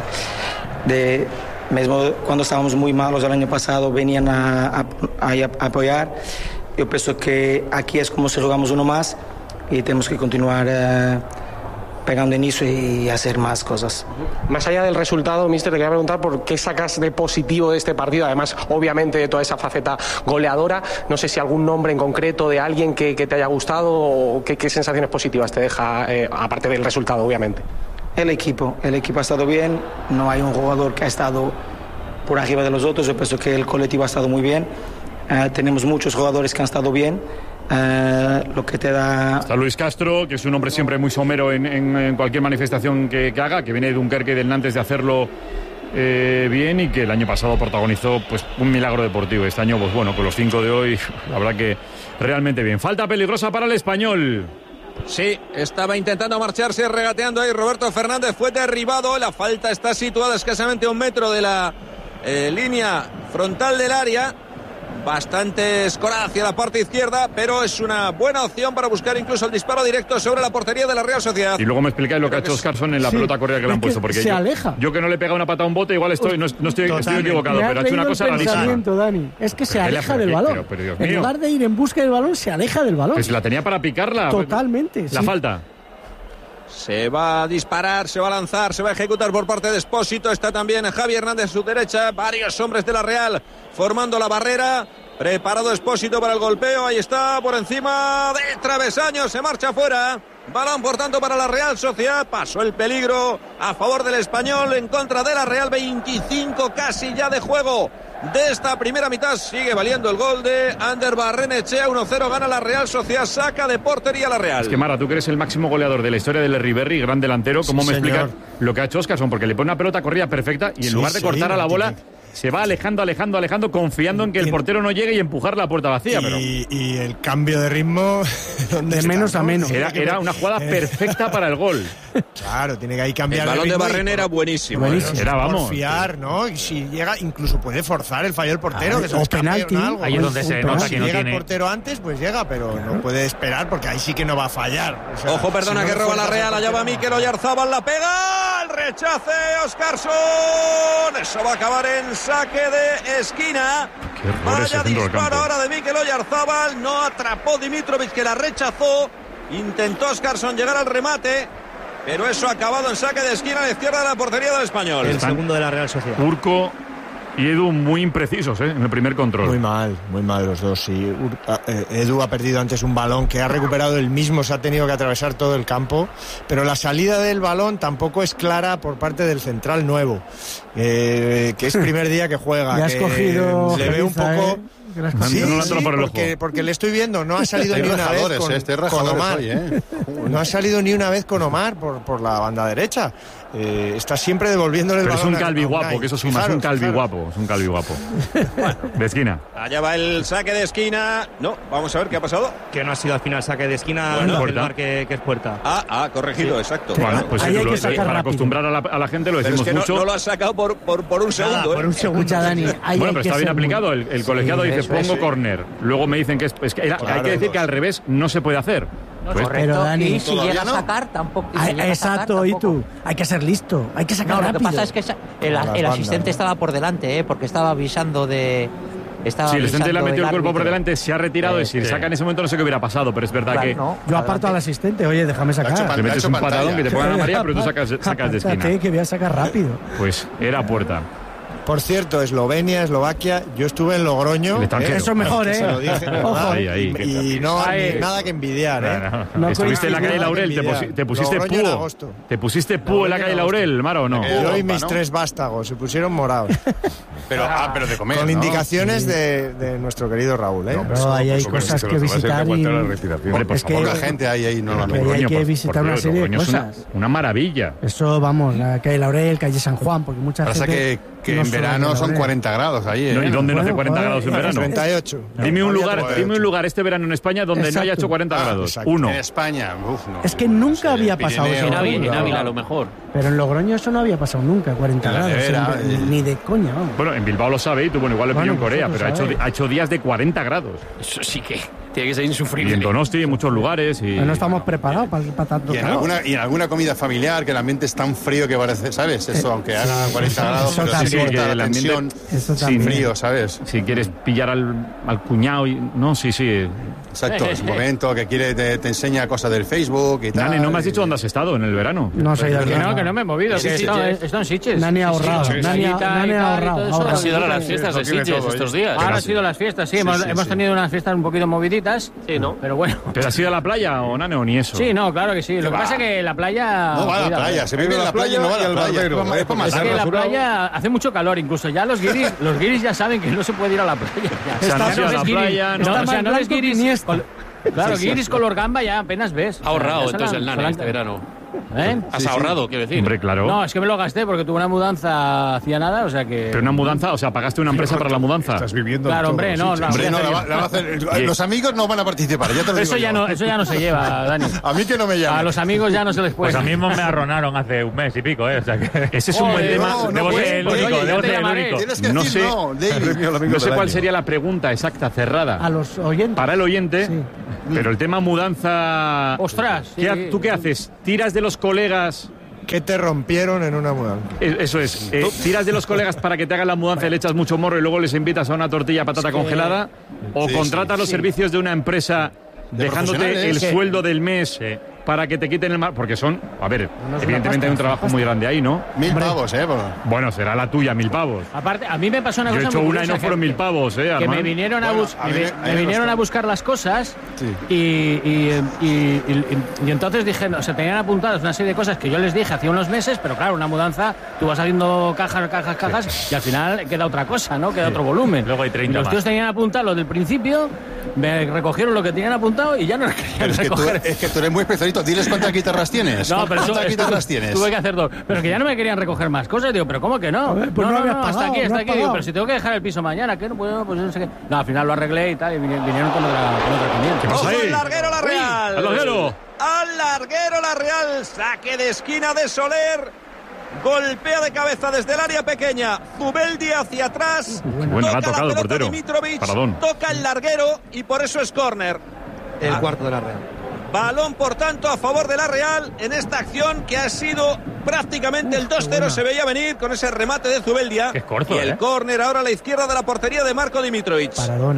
de... Mesmo cuando estábamos muy malos el año pasado venían a, a, a, a apoyar. Yo pienso que aquí es como si jugamos uno más y tenemos que continuar uh, pegando en eso y hacer más cosas. Más allá del resultado, mister, te quería preguntar por qué sacas de positivo de este partido, además obviamente de toda esa faceta goleadora. No sé si algún nombre en concreto de alguien que, que te haya gustado o qué, qué sensaciones positivas te deja, eh, aparte del resultado, obviamente. El equipo, el equipo ha estado bien, no hay un jugador que ha estado por arriba de los otros, yo pienso que el colectivo ha estado muy bien, uh, tenemos muchos jugadores que han estado bien uh, lo que te da... Está Luis Castro, que es un hombre siempre muy somero en, en, en cualquier manifestación que, que haga, que viene de Dunkerque y del Nantes de hacerlo eh, bien y que el año pasado protagonizó pues un milagro deportivo. Este año, pues bueno, con los cinco de hoy, la verdad que realmente bien. Falta peligrosa para el Español. Sí, estaba intentando marcharse, regateando ahí Roberto Fernández, fue derribado, la falta está situada escasamente a un metro de la eh, línea frontal del área, bastante escorada hacia la parte izquierda, pero es una buena opción para buscar incluso el disparo directo sobre la portería de la Real Sociedad. Y luego me explicáis lo que ha hecho Oscarson en la sí, pelota correa que le han puesto, porque se yo, aleja. yo que no le he pegado una pata a un bote, igual estoy, no, no estoy, estoy equivocado, pero ha hecho una cosa rarísima. Dani, es que se aleja del balón. Pero, pero, en lugar de ir en busca del balón, se aleja del balón. Pues la tenía para picarla. Totalmente. La sí. falta. Se va a disparar, se va a lanzar, se va a ejecutar por parte de Expósito. Está también Javi Hernández a su derecha. Varios hombres de la Real formando la barrera. Preparado Expósito para el golpeo. Ahí está, por encima del travesaño. Se marcha fuera. Balón, por tanto, para la Real Sociedad. Pasó el peligro a favor del Español en contra de la Real. veinticinco casi ya de juego de esta primera mitad. Sigue valiendo el gol de Ander Barrenechea. uno cero gana la Real Sociedad. Saca de portería la Real. Es que, Mara, tú que eres el máximo goleador de la historia del Riverri, gran delantero, ¿cómo sí, me explicas lo que ha hecho Oscarson? Porque le pone una pelota corrida perfecta y en sí, lugar de cortar sí, a la bola... Tiene... se va alejando, alejando, alejando, confiando en que el portero no llegue y empujar la puerta vacía. Y, pero... y el cambio de ritmo... de menos a menos. Era, era una jugada perfecta para el gol. Claro, tiene que ahí cambiar el balón de, de Barren era buenísimo. buenísimo. Era, vamos. Confiar, ¿no? Y si llega, incluso puede forzar el fallo del portero. Ah, que se o penalti. Algo, ahí es donde se nota si que no llega tiene... el portero antes, pues llega, pero claro. no puede esperar porque ahí sí que no va a fallar. O sea, ojo, perdona, si no que roba la Real. Allá va Mikel Oyarzabal, la pega. El rechace, Oscarson. Eso va a acabar en saque de esquina. Vaya disparo ahora de Mikel Oyarzabal. No atrapó Dimitrovic, que la rechazó. Intentó Oscarson llegar al remate, pero eso ha acabado en saque de esquina a la izquierda de la portería del Español. El segundo de la Real Sociedad. Urco y Edu muy imprecisos ¿eh? en el primer control. Muy mal, muy mal los dos. Sí. Edu ha perdido antes un balón que ha recuperado él mismo, se ha tenido que atravesar todo el campo, pero la salida del balón tampoco es clara por parte del central nuevo, eh, que es primer día que juega. Ya has que cogido le ve un poco... ¿eh? Sí, no sí, por porque, porque le estoy viendo, no ha salido ni una vez con, este con Omar. Hoy, ¿eh? No ha salido ni una vez con Omar por, por la banda derecha. Eh, está siempre devolviéndole el Pero balón. Es un calvi guapo, que eso suma, claro, es un calvi claro. guapo, es un calvi guapo. Bueno, de esquina. Allá va el saque de esquina. No, vamos a ver qué ha pasado. Que no ha sido al final saque de esquina, bueno, el mar que, que es puerta. Ah, ah, corregido, sí. exacto. Bueno, pues ahí hay lo, que sacar para rápido. acostumbrar a la, a la gente lo decimos pero es que mucho. No, no lo ha sacado por, por, por un segundo. Nada, ¿eh? por un segundo. Escucha, Dani, ahí bueno, pero está bien aplicado. Muy... El, el colegiado sí, dice eso, pongo córner. Luego me dicen que es, es que era, claro, hay que decir que al revés no se puede hacer. No, pues, correcto, pero Dani, y si llega a no? sacar tampoco. Ah, exacto, y tú, hay que ser listo, hay que sacar no, rápido. Lo que pasa es que el, el asistente bandas, estaba por delante, ¿eh? Porque estaba avisando de. Estaba sí, el asistente le ha metido el cuerpo por árbitro. delante, se ha retirado eh, y si le saca en ese momento no sé qué hubiera pasado, pero es verdad claro, que... No, yo aparto al asistente, oye, déjame sacar. Le metes un patadón que te pongan a María, pero tú sacas, sacas de esquina. Que voy a sacar rápido. Pues era puerta. Por cierto, Eslovenia, Eslovaquia, yo estuve en Logroño. ¿eh? Eso es mejor, ¿eh? Se lo dije, Ojo. Ahí, ahí. Y no hay nada que envidiar, ¿eh? No, no, no. Estuviste en la calle Laurel, te, pusi te pusiste púo. ¿Te pusiste púo en la calle Laurel, Mara, o no? Yo y mis ¿no? tres vástagos se pusieron morados. Pero, ah, pero de comer, con ¿no? indicaciones sí. de, de nuestro querido Raúl, ¿eh? No, pero ahí hay cosas que visitar y... Hombre, por favor, la gente ahí, ahí no lo hay que visitar una serie de cosas. Una maravilla. Eso, vamos, la calle Laurel, calle San Juan, porque mucha gente... que que en verano son cuarenta grados ahí, ¿eh? No, ¿y dónde no hace cuarenta grados en verano? treinta y ocho. Dime un lugar, dime un lugar este verano en España donde Exacto. no haya hecho cuarenta grados. Exacto. Uno. En España, uf, no. Es que nunca no sé, había pasado eso. En Ávila, en Ávila a lo mejor. Pero en Logroño eso no había pasado nunca, cuarenta grados. Nevera, en, eh. Ni de coña, vamos. Bueno, en Bilbao lo sabe y tú, bueno, igual lo bueno, pilló en Corea, pero ha hecho, ha hecho días de cuarenta grados. Eso sí que tiene que ser insufrible. Y en Donosti, en muchos lugares. Y... No estamos preparados para, para tanto y en, alguna, y en alguna comida familiar, que el ambiente es tan frío que parece, ¿sabes? Eso, aunque haga cuarenta grados, eso pero también. sí corta que la tensión sin frío, ¿sabes? Si quieres pillar al, al cuñado y... No, sí, sí. Exacto, es un momento que quiere te, te enseña cosas del Facebook y tal. Nani, ¿no me has dicho dónde has estado en el verano? No sé, que no, que no me he movido. Sí, que sí, está, está en Sitges. Nani ha ahorrado. Nani ha ahorrado. Han sido las fiestas de Sitges estos días. Ahora han sido las fiestas, sí. Hemos tenido unas fiestas un poquito moviditas. Sí, ¿no? Pero bueno. ¿Pero has ido a la playa o Nani o ni eso? Sí, no, claro que sí. Lo que pasa es que la playa... No va a la playa, se vive en la playa y no va a la playa. Es que la playa hace mucho calor incluso. Ya los guiris, los guiris ya saben que no se puede ir a la playa. O sea, no es la playa, no, o sea, no es guiris... Claro, que iris color gamba ya apenas ves. Ha ahorrado Ya se la- entonces el se Nani la- este verano. ¿Eh? Has Sí, sí. ahorrado, quiero decir. Hombre, claro. No, es que me lo gasté porque tuve una mudanza hacía nada, o sea que... Pero una mudanza, o sea, pagaste una empresa para la mudanza. Estás viviendo Claro, en hombre, todo, no, sí, no, sí. Hombre, no, la va- la va a hacer- los amigos no van a participar, ya te lo digo Eso ya, yo. no, eso ya no se lleva, Dani. A mí que no me llame. A los amigos ya no se les puede. Pues a mí me arronaron hace un mes y pico, ¿eh? O sea que... Ese es un buen tema. no, no debo puedes, ser el pues, único, oye, debo ya te ser el llamaré. único. Tienes que No decir sé, no, David. no sé cuál sería la pregunta exacta, cerrada. A los oyentes. Para el oyente, pero el tema mudanza... Ostras, ¿Qué ha- sí. ¿Tú qué haces? ¿Tiras de los colegas? ¿Qué te rompieron en una mudanza? Eh, Eso es. Eh, ¿Tiras de los colegas para que te hagan la mudanza y le echas mucho morro y luego les invitas a una tortilla de patata Es que- congelada? ¿O Sí, contratas sí, los sí. servicios de una empresa De dejándote el profesionales. Que- sueldo del mes para que te quiten el mar? Porque son, a ver, una evidentemente hay un pasta, trabajo una muy grande ahí, ¿no? Mil pavos, ¿eh? Por- Bueno, será la tuya, mil pavos. Aparte, a mí me pasó una Yo he cosa hecho muy una y curiosa no que- fueron mil pavos, ¿eh, que Armand? me vinieron a, Bueno, bus- a me, mí vi- me- a mí me me vinieron costó. a buscar las cosas Sí. y, y, y- y- y- y entonces dije, no, se tenían apuntadas una serie de cosas que yo les dije hace unos meses, pero claro, una mudanza, tú vas haciendo cajas, cajas, cajas y al final queda otra cosa, ¿no? Queda otro volumen. Luego hay Y treinta los más. tíos tenían apuntado lo del principio, me recogieron lo que tenían apuntado y ya no lo Pero querían es que, tú, recoger. es que tú eres muy especialito. Diles cuántas guitarras tienes. No, pero ¿Cuántas eso- guitarras esto- tienes? tuve que hacer dos. Pero que ya no me querían recoger más cosas. Digo, pero ¿cómo que no? A ver, pues no, no no, habías no, hasta pagado, aquí, no hasta has aquí. Digo, pagado. pero si tengo que dejar el piso mañana, ¿qué? No puedo, pues no sé qué. No, al final lo arreglé y tal, y vine- vinieron con otra, con otra cliente. ¡Ojo ahí? al larguero la Real! ¡Al larguero! ¡Al larguero la Real! Saque de esquina de Soler. Golpea de cabeza desde el área pequeña. Zubeldi hacia atrás. Bueno, toca la ha tocado el pelota portero. Dimitrovic, Paradón. toca el larguero y por eso es córner. El Ah. cuarto de la Real. Balón, por tanto, a favor de la Real en esta acción que ha sido prácticamente el dos cero. Se veía venir con ese remate de Zubeldia. Qué corto, y el ¿eh? córner ahora a la izquierda de la portería de Marco Dimitrovic. Paradón, ¿eh?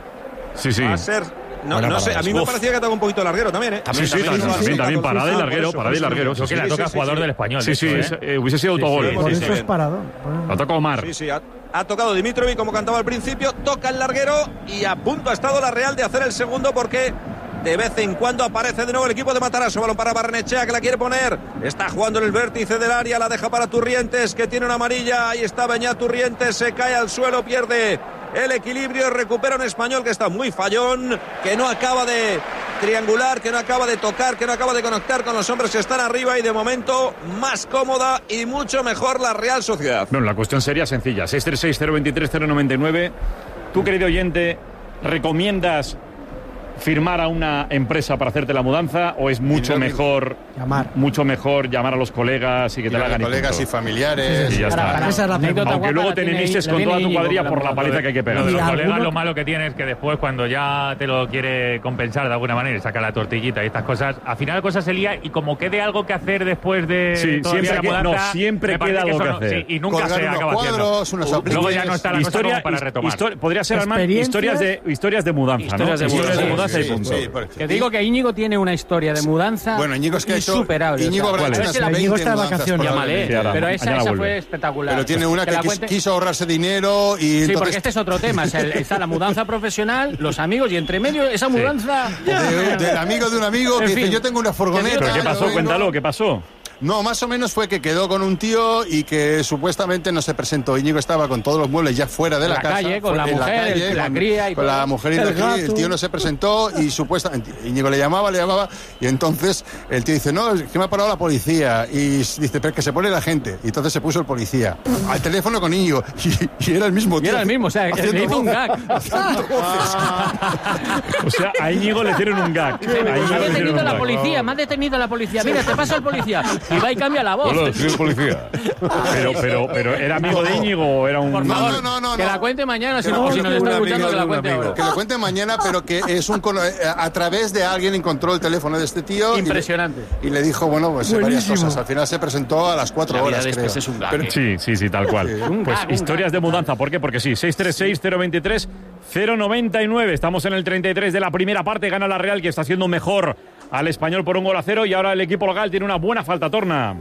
Sí, sí. Va a ser... No, Buena no sé, parada. a mí me Uf. parecía que estaba un poquito larguero también, ¿eh? Sí, sí, también, también, también, también, parada y Ah, por larguero, eso, parada y por eso. larguero. Creo Sí, que la sí, toca sí, jugador sí. del Español. Sí, de sí, hecho, ¿eh? eh, hubiese sido Sí, autogol. sí, Por sí, eso sí. es paradón. La toca Omar. Sí, sí, ha, ha tocado Dimitrovic como cantaba al principio, toca el larguero y a punto ha estado la Real de hacer el segundo porque de vez en cuando aparece de nuevo el equipo de Matarazzo. Balón para Barrenechea que la quiere poner. Está jugando en el vértice del área, la deja para Turrientes que tiene una amarilla. Ahí está Beñat Turrientes, se cae al suelo, pierde el equilibrio, recupera un español que está muy fallón, que no acaba de triangular, que no acaba de tocar, que no acaba de conectar con los hombres que están arriba y de momento más cómoda y mucho mejor la Real Sociedad. Bueno, la cuestión sería sencilla. seis tres seis, cero dos tres, cero nueve nueve. Tú, querido oyente, ¿recomiendas firmar a una empresa para hacerte la mudanza o es mucho mejor llamar mucho mejor llamar a los colegas y que te la hagan y colegas punto? y familiares. Y ya Para- está. para esa es la pregunta. Aunque luego te enemistes con toda tu cuadrilla por la paliza que hay que pegar. Lo de los Y colegas, alguno- lo malo que tiene es que después, cuando ya te lo quiere compensar de alguna manera y saca la tortillita y estas cosas, al final la cosa se lía y como quede algo que hacer después de Sí, todavía siempre la que- mudanza, no, siempre me parece queda algo eso que no- hacer. sí, y nunca Colgar se unos acaba cuadros, unos haciendo. Luego ya apliques. no está la cosa Historia, como para his- retomar. histori- podría ser, Armand, historias de, historias de mudanza, Historias ¿no? de Historias de mudanza, mudanza sí, y punto. sí, por- Que digo que Íñigo tiene una historia de mudanza Bueno, Íñigo es que ha hecho- insuperable. Íñigo o sea, habrá a hecho ver unas si la- veinte Íñigo está de mudanzas, vacaciones. probablemente. Llámale, Sí, ahora, pero esa, mañana esa vuelve. fue espectacular. Pero tiene una que, la quis- cuente- quiso ahorrarse dinero y Sí, entonces... porque este es otro tema. O sea, está la mudanza profesional, los amigos y entre medio esa mudanza. de- del amigo de un amigo que En dice, fin. yo tengo una furgoneta. ¿Pero qué yo pasó? vengo". Cuéntalo, ¿qué pasó? No, más o menos fue que quedó con un tío y que supuestamente no se presentó. Íñigo estaba con todos los muebles ya fuera de En la, la casa. calle, con fuera- la en mujer, calle, el- la con- cría y Con todo. la mujer y El la cría. gato. El tío no se presentó y supuestamente Íñigo le llamaba, le llamaba y entonces el tío dice, no, es que me ha parado la policía. Y dice, pero que se pone la gente. Y entonces se puso el policía al teléfono con Íñigo y, y era el mismo Y tío. era el mismo, o sea, que haciendo le hizo un voces, gag. haciendo voces. O sea, a Íñigo le hicieron un gag. A Íñigo Me ha le hicieron detenido un la gag. policía, me ha detenido la policía. Mira, te pasa el policía. Y va y cambia la voz. Hola, soy el policía. Pero, pero, pero, ¿era amigo de Íñigo o era un...? Por favor, no, no, no, que no. la cuente mañana, si Que no, lo si nos cuente está un escuchando, amigo que la de un cuente amigo. ahora. Que lo cuente mañana, pero que es un cono- a través de alguien encontró el teléfono de este tío. y le- Impresionante. Y le, dijo, bueno, pues varias Buenísimo. cosas. Al final se presentó a las cuatro La vida horas, de creo. estos es un gag, Pero- ¿eh? Sí, sí, sí, tal cual. Un Pues gag, un historias de mudanza. ¿Por qué? Porque sí, seis tres seis, cero dos tres, cero nueve nueve. Estamos en el treinta y tres de la primera parte. Gana la Real, que está haciendo mejor al Español por un gol a cero. Y ahora el equipo local tiene una buena falta torna.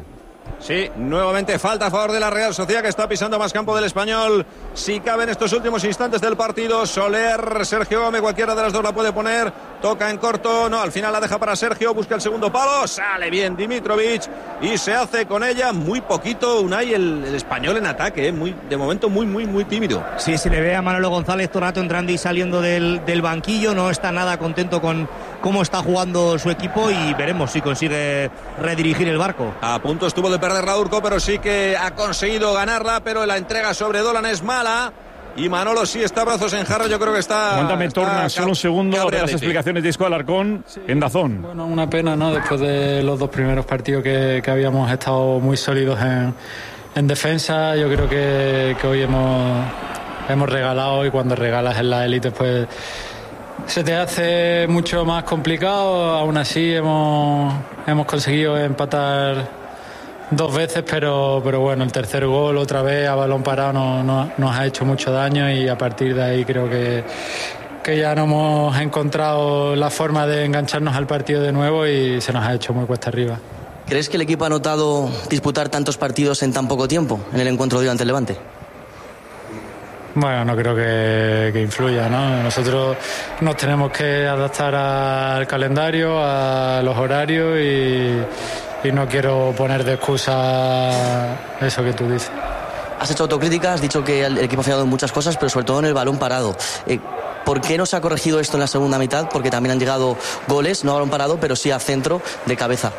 Sí, nuevamente falta a favor de la Real Sociedad, que está pisando más campo del Español. Si cabe en estos últimos instantes del partido, Soler, Sergio Gómez, cualquiera de las dos la puede poner. Toca en corto, no, al final la deja para Sergio, busca el segundo palo, sale bien Dimitrovic y se hace con ella muy poquito Unai, el, el español en ataque, ¿eh? muy, de momento muy, muy, muy tímido. Sí, se le ve a Manolo González todo el rato entrando y saliendo del, del banquillo, no está nada contento con cómo está jugando su equipo y veremos si consigue redirigir el barco. A punto estuvo de perder la Urco, pero sí que ha conseguido ganarla, pero la entrega sobre Dolan es mala. Y Manolo sí está brazos en jarra, yo creo que está... Cuéntame, está Torna, solo un segundo de las explicaciones de Isco Alarcón sí. en Dazón. Bueno, una pena, ¿no? Después de los dos primeros partidos que, que habíamos estado muy sólidos en, en defensa, yo creo que, que hoy hemos, hemos regalado, y cuando regalas en la élite, pues se te hace mucho más complicado. Aún así hemos, hemos conseguido empatar dos veces, pero, pero bueno, el tercer gol otra vez a balón parado no, no, nos ha hecho mucho daño y a partir de ahí creo que, que ya no hemos encontrado la forma de engancharnos al partido de nuevo y se nos ha hecho muy cuesta arriba. ¿Crees que el equipo ha notado disputar tantos partidos en tan poco tiempo en el encuentro de hoy ante el Levante? Bueno, no creo que, que influya, ¿no? Nosotros nos tenemos que adaptar al calendario, a los horarios y... y no quiero poner de excusa eso que tú dices. Has hecho autocrítica, has dicho que el equipo ha fallado en muchas cosas, pero sobre todo en el balón parado. Eh, ¿Por qué no se ha corregido esto en la segunda mitad? Porque también han llegado goles, no a balón parado, pero sí a centro de cabeza.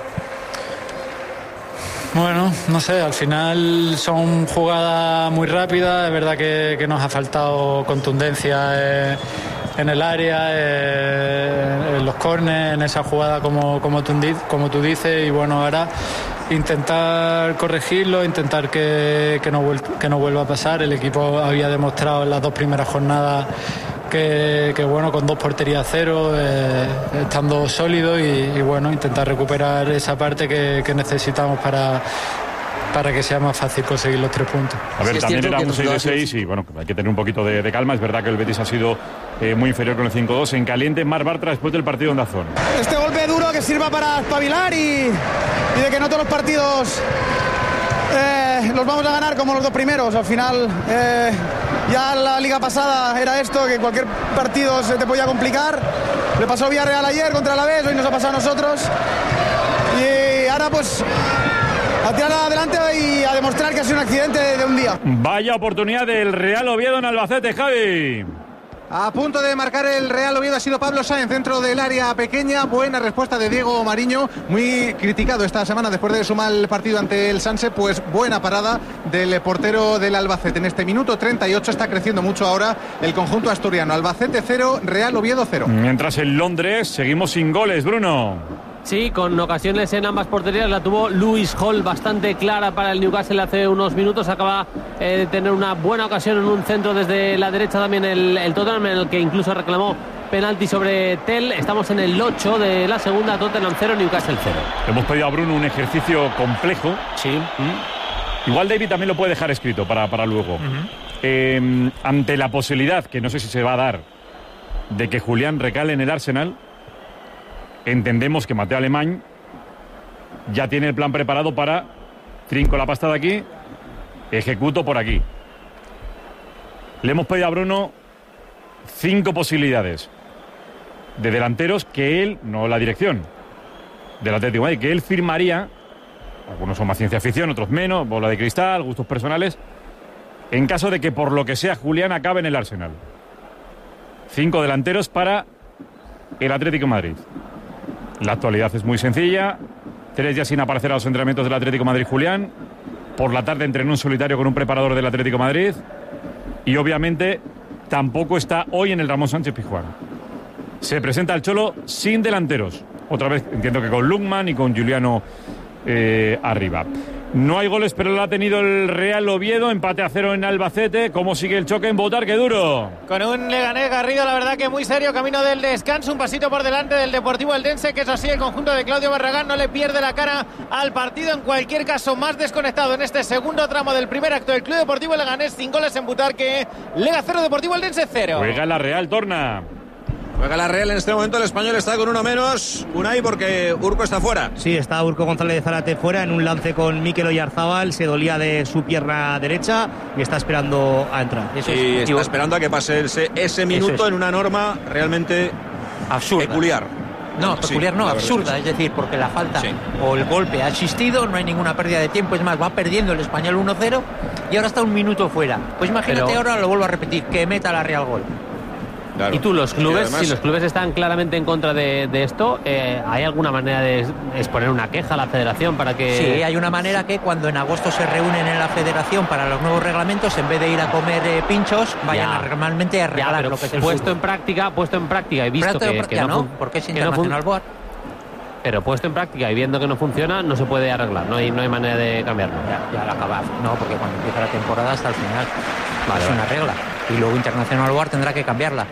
Bueno, no sé, al final son jugadas muy rápidas, es verdad que, que nos ha faltado contundencia eh, en el área, eh, en los córneres, en esa jugada como, como, tú, como tú dices, y bueno, ahora intentar corregirlo, intentar que, que, no vuel- que no vuelva a pasar. El equipo había demostrado en las dos primeras jornadas que, que bueno, con dos porterías a cero, eh, estando sólido y, y bueno, intentar recuperar esa parte que, que necesitamos para, para que sea más fácil conseguir los tres puntos. A ver, sí, también era un seis de seis y bueno, hay que tener un poquito de, de calma. Es verdad que el Betis ha sido eh, muy inferior con el cinco dos. En caliente, Mar Bartra después del partido en Dazón. Este golpe duro que sirva para espabilar y, y de que no todos los partidos eh, los vamos a ganar como los dos primeros. Al final, eh, ya la liga pasada era esto, que cualquier partido se te podía complicar. Le pasó Villarreal ayer contra el Alavés, hoy nos ha pasado a nosotros. Y ahora pues a tirar adelante y a demostrar que ha sido un accidente de, de un día. Vaya oportunidad del Real Oviedo en Albacete, Javi. A punto de marcar el Real Oviedo ha sido Pablo Sáenz, dentro del área pequeña. Buena respuesta de Diego Mariño, muy criticado esta semana después de su mal partido ante el Sanse. Pues buena parada del portero del Albacete. En este minuto treinta y ocho está creciendo mucho ahora el conjunto asturiano. Albacete cero, Real Oviedo cero. Mientras en Londres seguimos sin goles, Bruno. Sí, con ocasiones en ambas porterías. La tuvo Lewis Hall bastante clara para el Newcastle hace unos minutos. Acaba eh, de tener una buena ocasión en un centro desde la derecha también el, el Tottenham, en el que incluso reclamó penalti sobre Tell. Estamos en el ocho de la segunda. Tottenham cero, Newcastle cero. Hemos pedido a Bruno un ejercicio complejo. Sí. ¿Mm? Igual David también lo puede dejar escrito para, para luego. Uh-huh. Eh, ante la posibilidad, que no sé si se va a dar, de que Julián recale en el Arsenal, entendemos que Mateo Alemán ya tiene el plan preparado para trinco la pasta de aquí, ejecuto por aquí. Le hemos pedido a Bruno cinco posibilidades de delanteros que él, no la dirección del Atlético de Madrid, que él firmaría. Algunos son más ciencia ficción, otros menos, bola de cristal, gustos personales, en caso de que por lo que sea Julián acabe en el Arsenal. Cinco delanteros para el Atlético de Madrid. La actualidad es muy sencilla. Tres días sin aparecer a los entrenamientos del Atlético de Madrid Julián. Por la tarde entrenó en solitario con un preparador del Atlético de Madrid. Y obviamente tampoco está hoy en el Ramón Sánchez Pizjuán. Se presenta el Cholo sin delanteros. Otra vez entiendo que con Lukman y con Juliano eh, arriba. No hay goles, pero lo ha tenido el Real Oviedo. Empate a cero en Albacete. ¿Cómo sigue el choque en Botar? ¡Qué duro! Con un Leganés Garrido, la verdad que muy serio, camino del descanso, un pasito por delante del Deportivo Eldense, que es así, el conjunto de Claudio Barragán no le pierde la cara al partido. En cualquier caso, más desconectado en este segundo tramo del primer acto del Club Deportivo Leganés, sin goles en Butarque. Lega cero, Deportivo Eldense cero. Juega la Real, Torna. Juega la Real en este momento, el Español está con uno menos, Unai, porque Urco está fuera. Sí, está Urco González de Zárate fuera en un lance con Mikel Oyarzábal, se dolía de su pierna derecha y está esperando a entrar. Eso y es, está esperando a que pase ese, ese minuto es. en una norma realmente absurda. Peculiar. No, peculiar sí, no, absurda, es decir, porque la falta sí. o el golpe ha existido, no hay ninguna pérdida de tiempo, es más, va perdiendo el Español uno cero y ahora está un minuto fuera. Pues imagínate Pero... ahora, lo vuelvo a repetir, que meta la Real gol. Claro. Y tú, los clubes, además, si los clubes están claramente en contra de, de esto, eh, ¿hay alguna manera de exponer una queja a la federación para que...? Sí, hay una manera que cuando en agosto se reúnen en la federación para los nuevos reglamentos, en vez de ir a comer eh, pinchos, vayan a, realmente a regalar ya, lo que es el puesto fútbol. en práctica, puesto en práctica y visto que, práctica, que no, no, porque es internacional board. Pero puesto en práctica y viendo que no funciona, no se puede arreglar, no hay, no hay manera de cambiarlo. Ya, ya la acabas, no, porque cuando empieza la temporada hasta el final vale, es una regla. Y luego Internacional Board tendrá que cambiarla.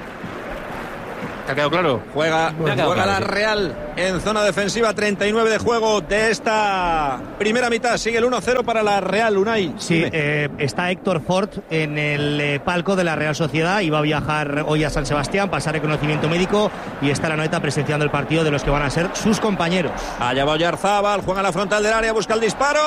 ¿Te ha quedado claro? Juega, juega claro, la Real en zona defensiva, treinta y nueve de juego de esta primera mitad. Sigue el uno cero para la Real, Unai. Sí, eh, está Héctor Fort en el eh, palco de la Real Sociedad. Iba a viajar hoy a San Sebastián, pasar reconocimiento médico y está la Noeta presenciando el partido de los que van a ser sus compañeros. Allá va Oyarzábal, juega a la frontal del área, busca el disparo.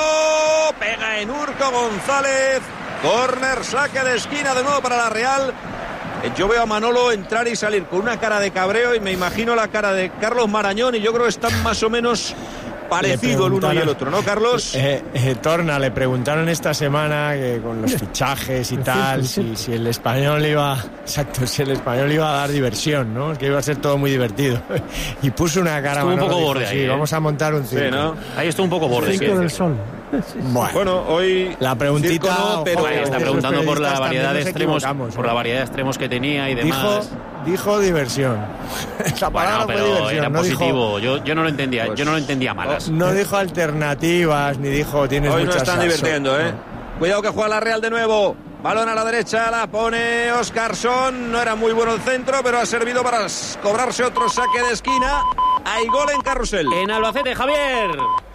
Pega en Urco González. Corner, saque de esquina de nuevo para la Real. Yo veo a Manolo entrar y salir con una cara de cabreo y me imagino la cara de Carlos Marañón y yo creo que están más o menos parecidos el uno y el otro, ¿no, Carlos? Eh, eh, Torna, le preguntaron esta semana que con los fichajes y tal, si, si el español iba, exacto, si el español iba a dar diversión, ¿no? Que iba a ser todo muy divertido. Y puso una cara. Estuvo un poco borde sí, ahí, ¿eh? Vamos a montar un circo. Sí, ¿no? Ahí estuvo un poco borde. Circo sí, del sí. Sol. Bueno, bueno, hoy la preguntita no, pero bueno, está preguntando por la variedad de extremos, por la ¿eh? variedad de extremos que tenía y demás. Dijo, dijo diversión. La palabra bueno, pero fue diversión, era no positivo. Dijo, yo, yo no lo entendía, pues, yo no lo entendía malas. No, no dijo alternativas ni dijo tienes hoy muchas no están salsas. divirtiendo, ¿eh? No. Cuidado que juega la Real de nuevo. Balón a la derecha, la pone Oscarson. No era muy bueno el centro, pero ha servido para cobrarse otro saque de esquina. Hay gol en Carrusel. En Albacete, Javier.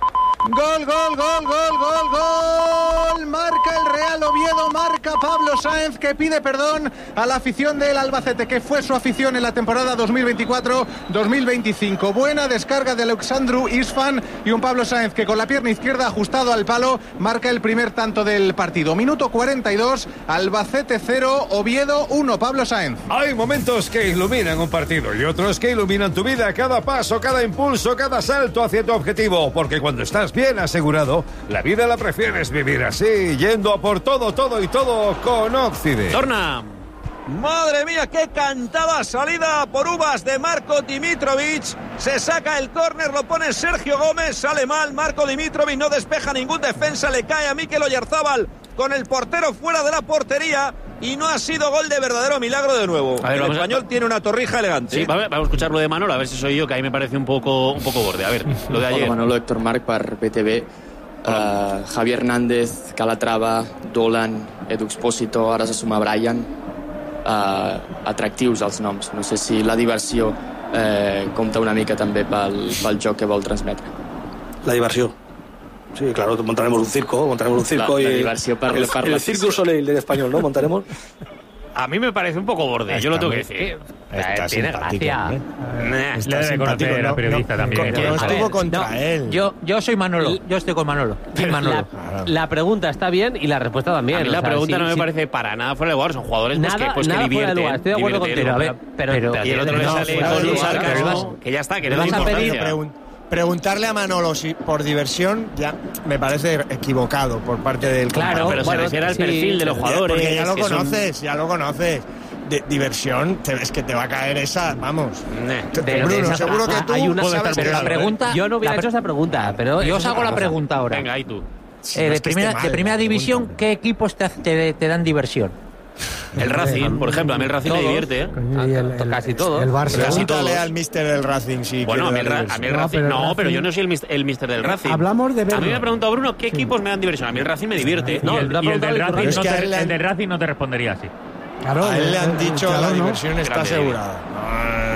Gol, gol, gol, gol, gol, gol. Marca el Real Oviedo, marca Pablo Sáenz, que pide perdón a la afición del Albacete, que fue su afición en la temporada dos mil veinticuatro dos mil veinticinco. Buena descarga de Alexandru Isfan y un Pablo Sáenz que con la pierna izquierda ajustado al palo marca el primer tanto del partido. Minuto cuarenta y dos, Albacete cero, Oviedo uno, Pablo Sáenz. Hay momentos que iluminan un partido y otros que iluminan tu vida, cada paso, cada impulso, cada salto hacia tu objetivo, porque cuando estás bien asegurado, la vida la prefieres vivir así, yendo a por todo, todo y todo con Occident. Torna. Madre mía, qué cantada salida por uvas de Marco Dimitrovic. Se saca el córner, lo pone Sergio Gómez, sale mal. Marco Dimitrovic no despeja ningún defensa, le cae a Mikel Oyarzábal con el portero fuera de la portería. Y no ha sido gol de verdadero milagro de nuevo. A ver, el español a... tiene una torrija elegante. Sí, vamos a escuchar lo de Manolo, a ver si soy yo, que ahí me parece un poco, un poco borde. A ver, lo de ayer. Hola, Manolo, Héctor Marc per B T V. Uh, Javier Hernández, Calatrava, Dolan, Edu Expósito, ara se suma Brian. Uh, atractius els noms. No sé si la diversió eh, compta una mica també pel, pel joc que vol transmetre. La diversió. Sí, claro, montaremos un circo, montaremos un circo la, y la diversión para el, el Cirque du Soleil del español, ¿no? Montaremos. A mí me parece un poco borde, está yo lo tengo que decir. Está tiene gracia. ¿eh? Le debe conocer a periodista no, también. No, no estuvo contra no, él. Yo, yo soy Manolo, yo estoy con Manolo. La, la pregunta está bien y la respuesta también. A mí la o sea, pregunta sí, no me sí. parece para nada fuera de lugar. Son jugadores pues, nada, que, pues, nada que divierten. Fuera de lugar. Estoy de acuerdo contigo. A ver, pero, pero, pero, y el otro le sale con un sarcasmo que ya está, que no es importancia. Preguntarle a Manolo si por diversión ya me parece equivocado por parte del claro, compañero. pero bueno, se refiere al sí, perfil de los jugadores. Porque ya lo conoces, son... ya lo conoces. De, diversión, te ves que te va a caer esa, vamos. De, de Bruno, esa, seguro que tú hay una, sabes pero que la pregunta, yo no hubiera hecho esa pregunta, pero yo os hago la pregunta ahora. Venga, ahí tú. Sí, eh, de, primera, mal, de primera división, ¿qué equipos te, te, te dan diversión? El Racing, por ejemplo, a mí el Racing me divierte, ¿eh? El, el, casi todo. El Barça. Pregúntale al mister del Racing si bueno, a mí el, Ra a mí el no, Racing, no, pero yo no soy el mister, el mister del Racing. Hablamos de verlo. A mí me ha preguntado Bruno qué sí. equipos me dan diversión. A mí el Racing me divierte. No, y el, y el, del, Racing no es que te, el del Racing no te respondería así. Claro, a él le han dicho claro, la no. diversión está Grande. asegurada.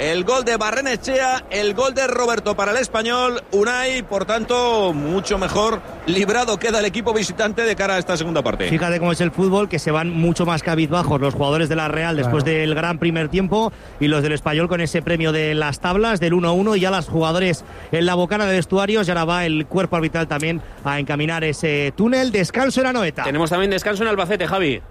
el gol de Barrenechea, el gol de Roberto para el Español. Unai, por tanto, mucho mejor librado queda el equipo visitante de cara a esta segunda parte. Fíjate cómo es el fútbol, que se van mucho más cabizbajos los jugadores de la Real después claro. del gran primer tiempo, y los del Español con ese premio de las tablas del uno a uno, y ya los jugadores en la bocana de vestuarios, y ahora va el cuerpo arbitral también a encaminar ese túnel. Descanso en Anoeta. Tenemos también descanso en Albacete, Javi.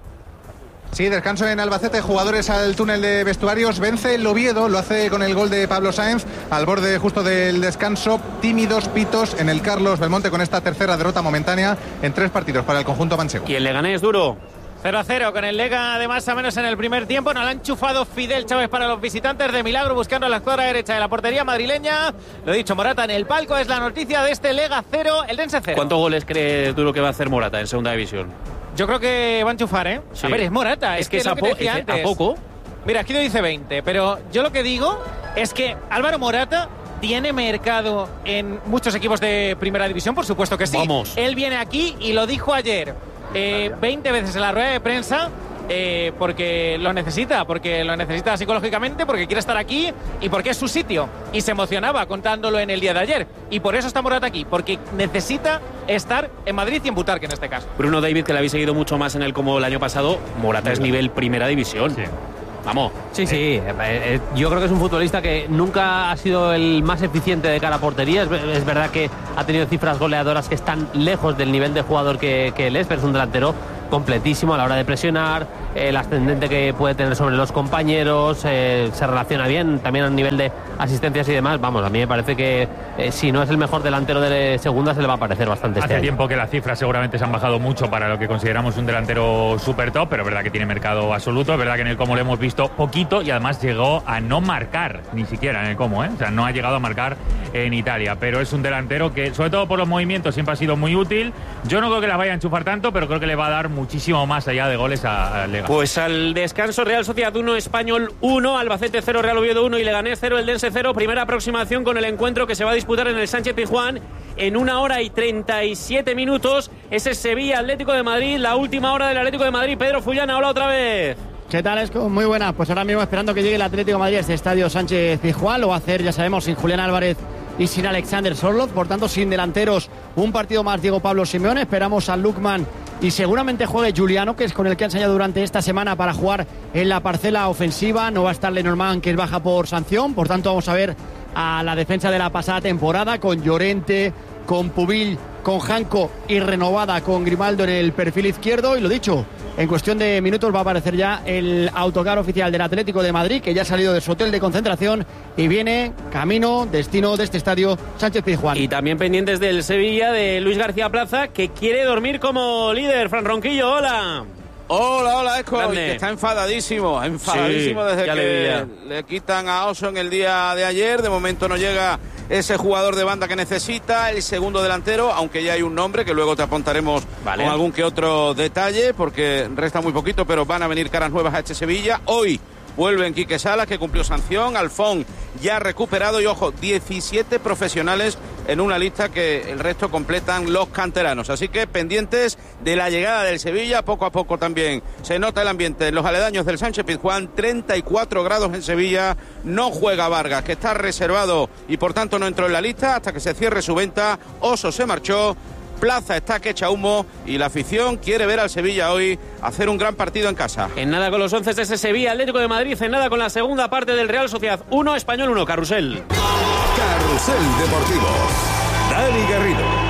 Sí, descanso en Albacete, jugadores al túnel de vestuarios. Vence el Oviedo, lo hace con el gol de Pablo Sáenz al borde justo del descanso. Tímidos pitos en el Carlos Belmonte con esta tercera derrota momentánea en tres partidos para el conjunto manchego. ¿Y el Leganés duro? cero a cero con el Lega de más o menos en el primer tiempo. Nos la ha enchufado Fidel Chávez para los visitantes, de milagro buscando la escuadra derecha de la portería madrileña. Lo he dicho, Morata en el palco, es la noticia de este Lega cero, el Dense cero. ¿Cuántos goles crees Duro que va a hacer Morata en segunda división? Yo creo que va a enchufar, ¿eh? Sí. A ver, es Morata. Es, es que, que es, a, que po es a poco. Mira, aquí lo dice veinte, pero yo lo que digo es que Álvaro Morata tiene mercado en muchos equipos de primera división, por supuesto que sí. Vamos. Él viene aquí y lo dijo ayer eh, veinte veces en la rueda de prensa. Eh, porque lo necesita, porque lo necesita psicológicamente, porque quiere estar aquí y porque es su sitio. Y se emocionaba contándolo en el día de ayer. Y por eso está Morata aquí, porque necesita estar en Madrid y en Butarque en este caso. Bruno David, que le habéis seguido mucho más en el como el año pasado, Morata es nivel primera división. Sí. Vamos. Sí, sí. Eh, eh, yo creo que es un futbolista que nunca ha sido el más eficiente de cara a portería. Es, es verdad que ha tenido cifras goleadoras que están lejos del nivel de jugador que, que él es, pero es un delantero completísimo a la hora de presionar, el ascendente que puede tener sobre los compañeros, eh, se relaciona bien también a nivel de asistencias y demás. Vamos, a mí me parece que eh, si no es el mejor delantero de segunda, se le va a parecer bastante. Hace este tiempo año. que las cifras seguramente se han bajado mucho para lo que consideramos un delantero super top, pero es verdad que tiene mercado absoluto. Es verdad que en el Como lo hemos visto poquito, y además llegó a no marcar ni siquiera en el Como, ¿eh? O sea, no ha llegado a marcar en Italia, pero es un delantero que, sobre todo por los movimientos, siempre ha sido muy útil. Yo no creo que las vaya a enchufar tanto, pero creo que le va a dar muchísimo más allá de goles a, a Lega. Pues al descanso, Real Sociedad uno, Español uno, Albacete cero, Real Oviedo uno y Leganés cero, el Dense cero. Primera aproximación con el encuentro que se va a disputar en el Sánchez Pizjuán en una hora y treinta y siete minutos. Ese es Sevilla Atlético de Madrid, la última hora del Atlético de Madrid. Pedro Fullana, hola otra vez. ¿Qué tal, Esco? Muy buena. Pues ahora mismo esperando que llegue el Atlético de Madrid a este estadio Sánchez Pizjuán. Lo va a hacer, ya sabemos, sin Julián Álvarez y sin Alexander Sorloth, por tanto sin delanteros. Un partido más Diego Pablo Simeone. Esperamos a Lukman y seguramente juegue Juliano, que es con el que ha ensayado durante esta semana para jugar en la parcela ofensiva. No va a estar Lenormand, que es baja por sanción, por tanto vamos a ver a la defensa de la pasada temporada con Llorente, con Pubil, con Janko y renovada con Grimaldo en el perfil izquierdo. Y lo dicho, en cuestión de minutos va a aparecer ya el autocar oficial del Atlético de Madrid, que ya ha salido de su hotel de concentración y viene camino, destino de este estadio Sánchez Pizjuán. Y también pendientes del Sevilla, de Luis García Plaza, que quiere dormir como líder. Fran Ronquillo, hola. Hola, hola, Esco, que está enfadadísimo, enfadadísimo sí, desde que le, le quitan a Oso en el día de ayer. De momento no llega ese jugador de banda que necesita, el segundo delantero, aunque ya hay un nombre que luego te apuntaremos vale. con algún que otro detalle, porque resta muy poquito, pero van a venir caras nuevas a este Sevilla. Hoy vuelven Quique Salas, que cumplió sanción, Alfón ya recuperado y, ojo, diecisiete profesionales en una lista que el resto completan los canteranos. Así que pendientes de la llegada del Sevilla, poco a poco también se nota el ambiente en los aledaños del Sánchez Pizjuán. Treinta y cuatro grados en Sevilla, no juega Vargas, que está reservado y por tanto no entró en la lista hasta que se cierre su venta. Oso se marchó, Plaza está que echa humo y la afición quiere ver al Sevilla hoy hacer un gran partido en casa. En nada con los once de ese Sevilla Atlético de Madrid, en nada con la segunda parte del Real Sociedad uno, Español uno. Carrusel. Carrusel Deportivo. Dani Garrido.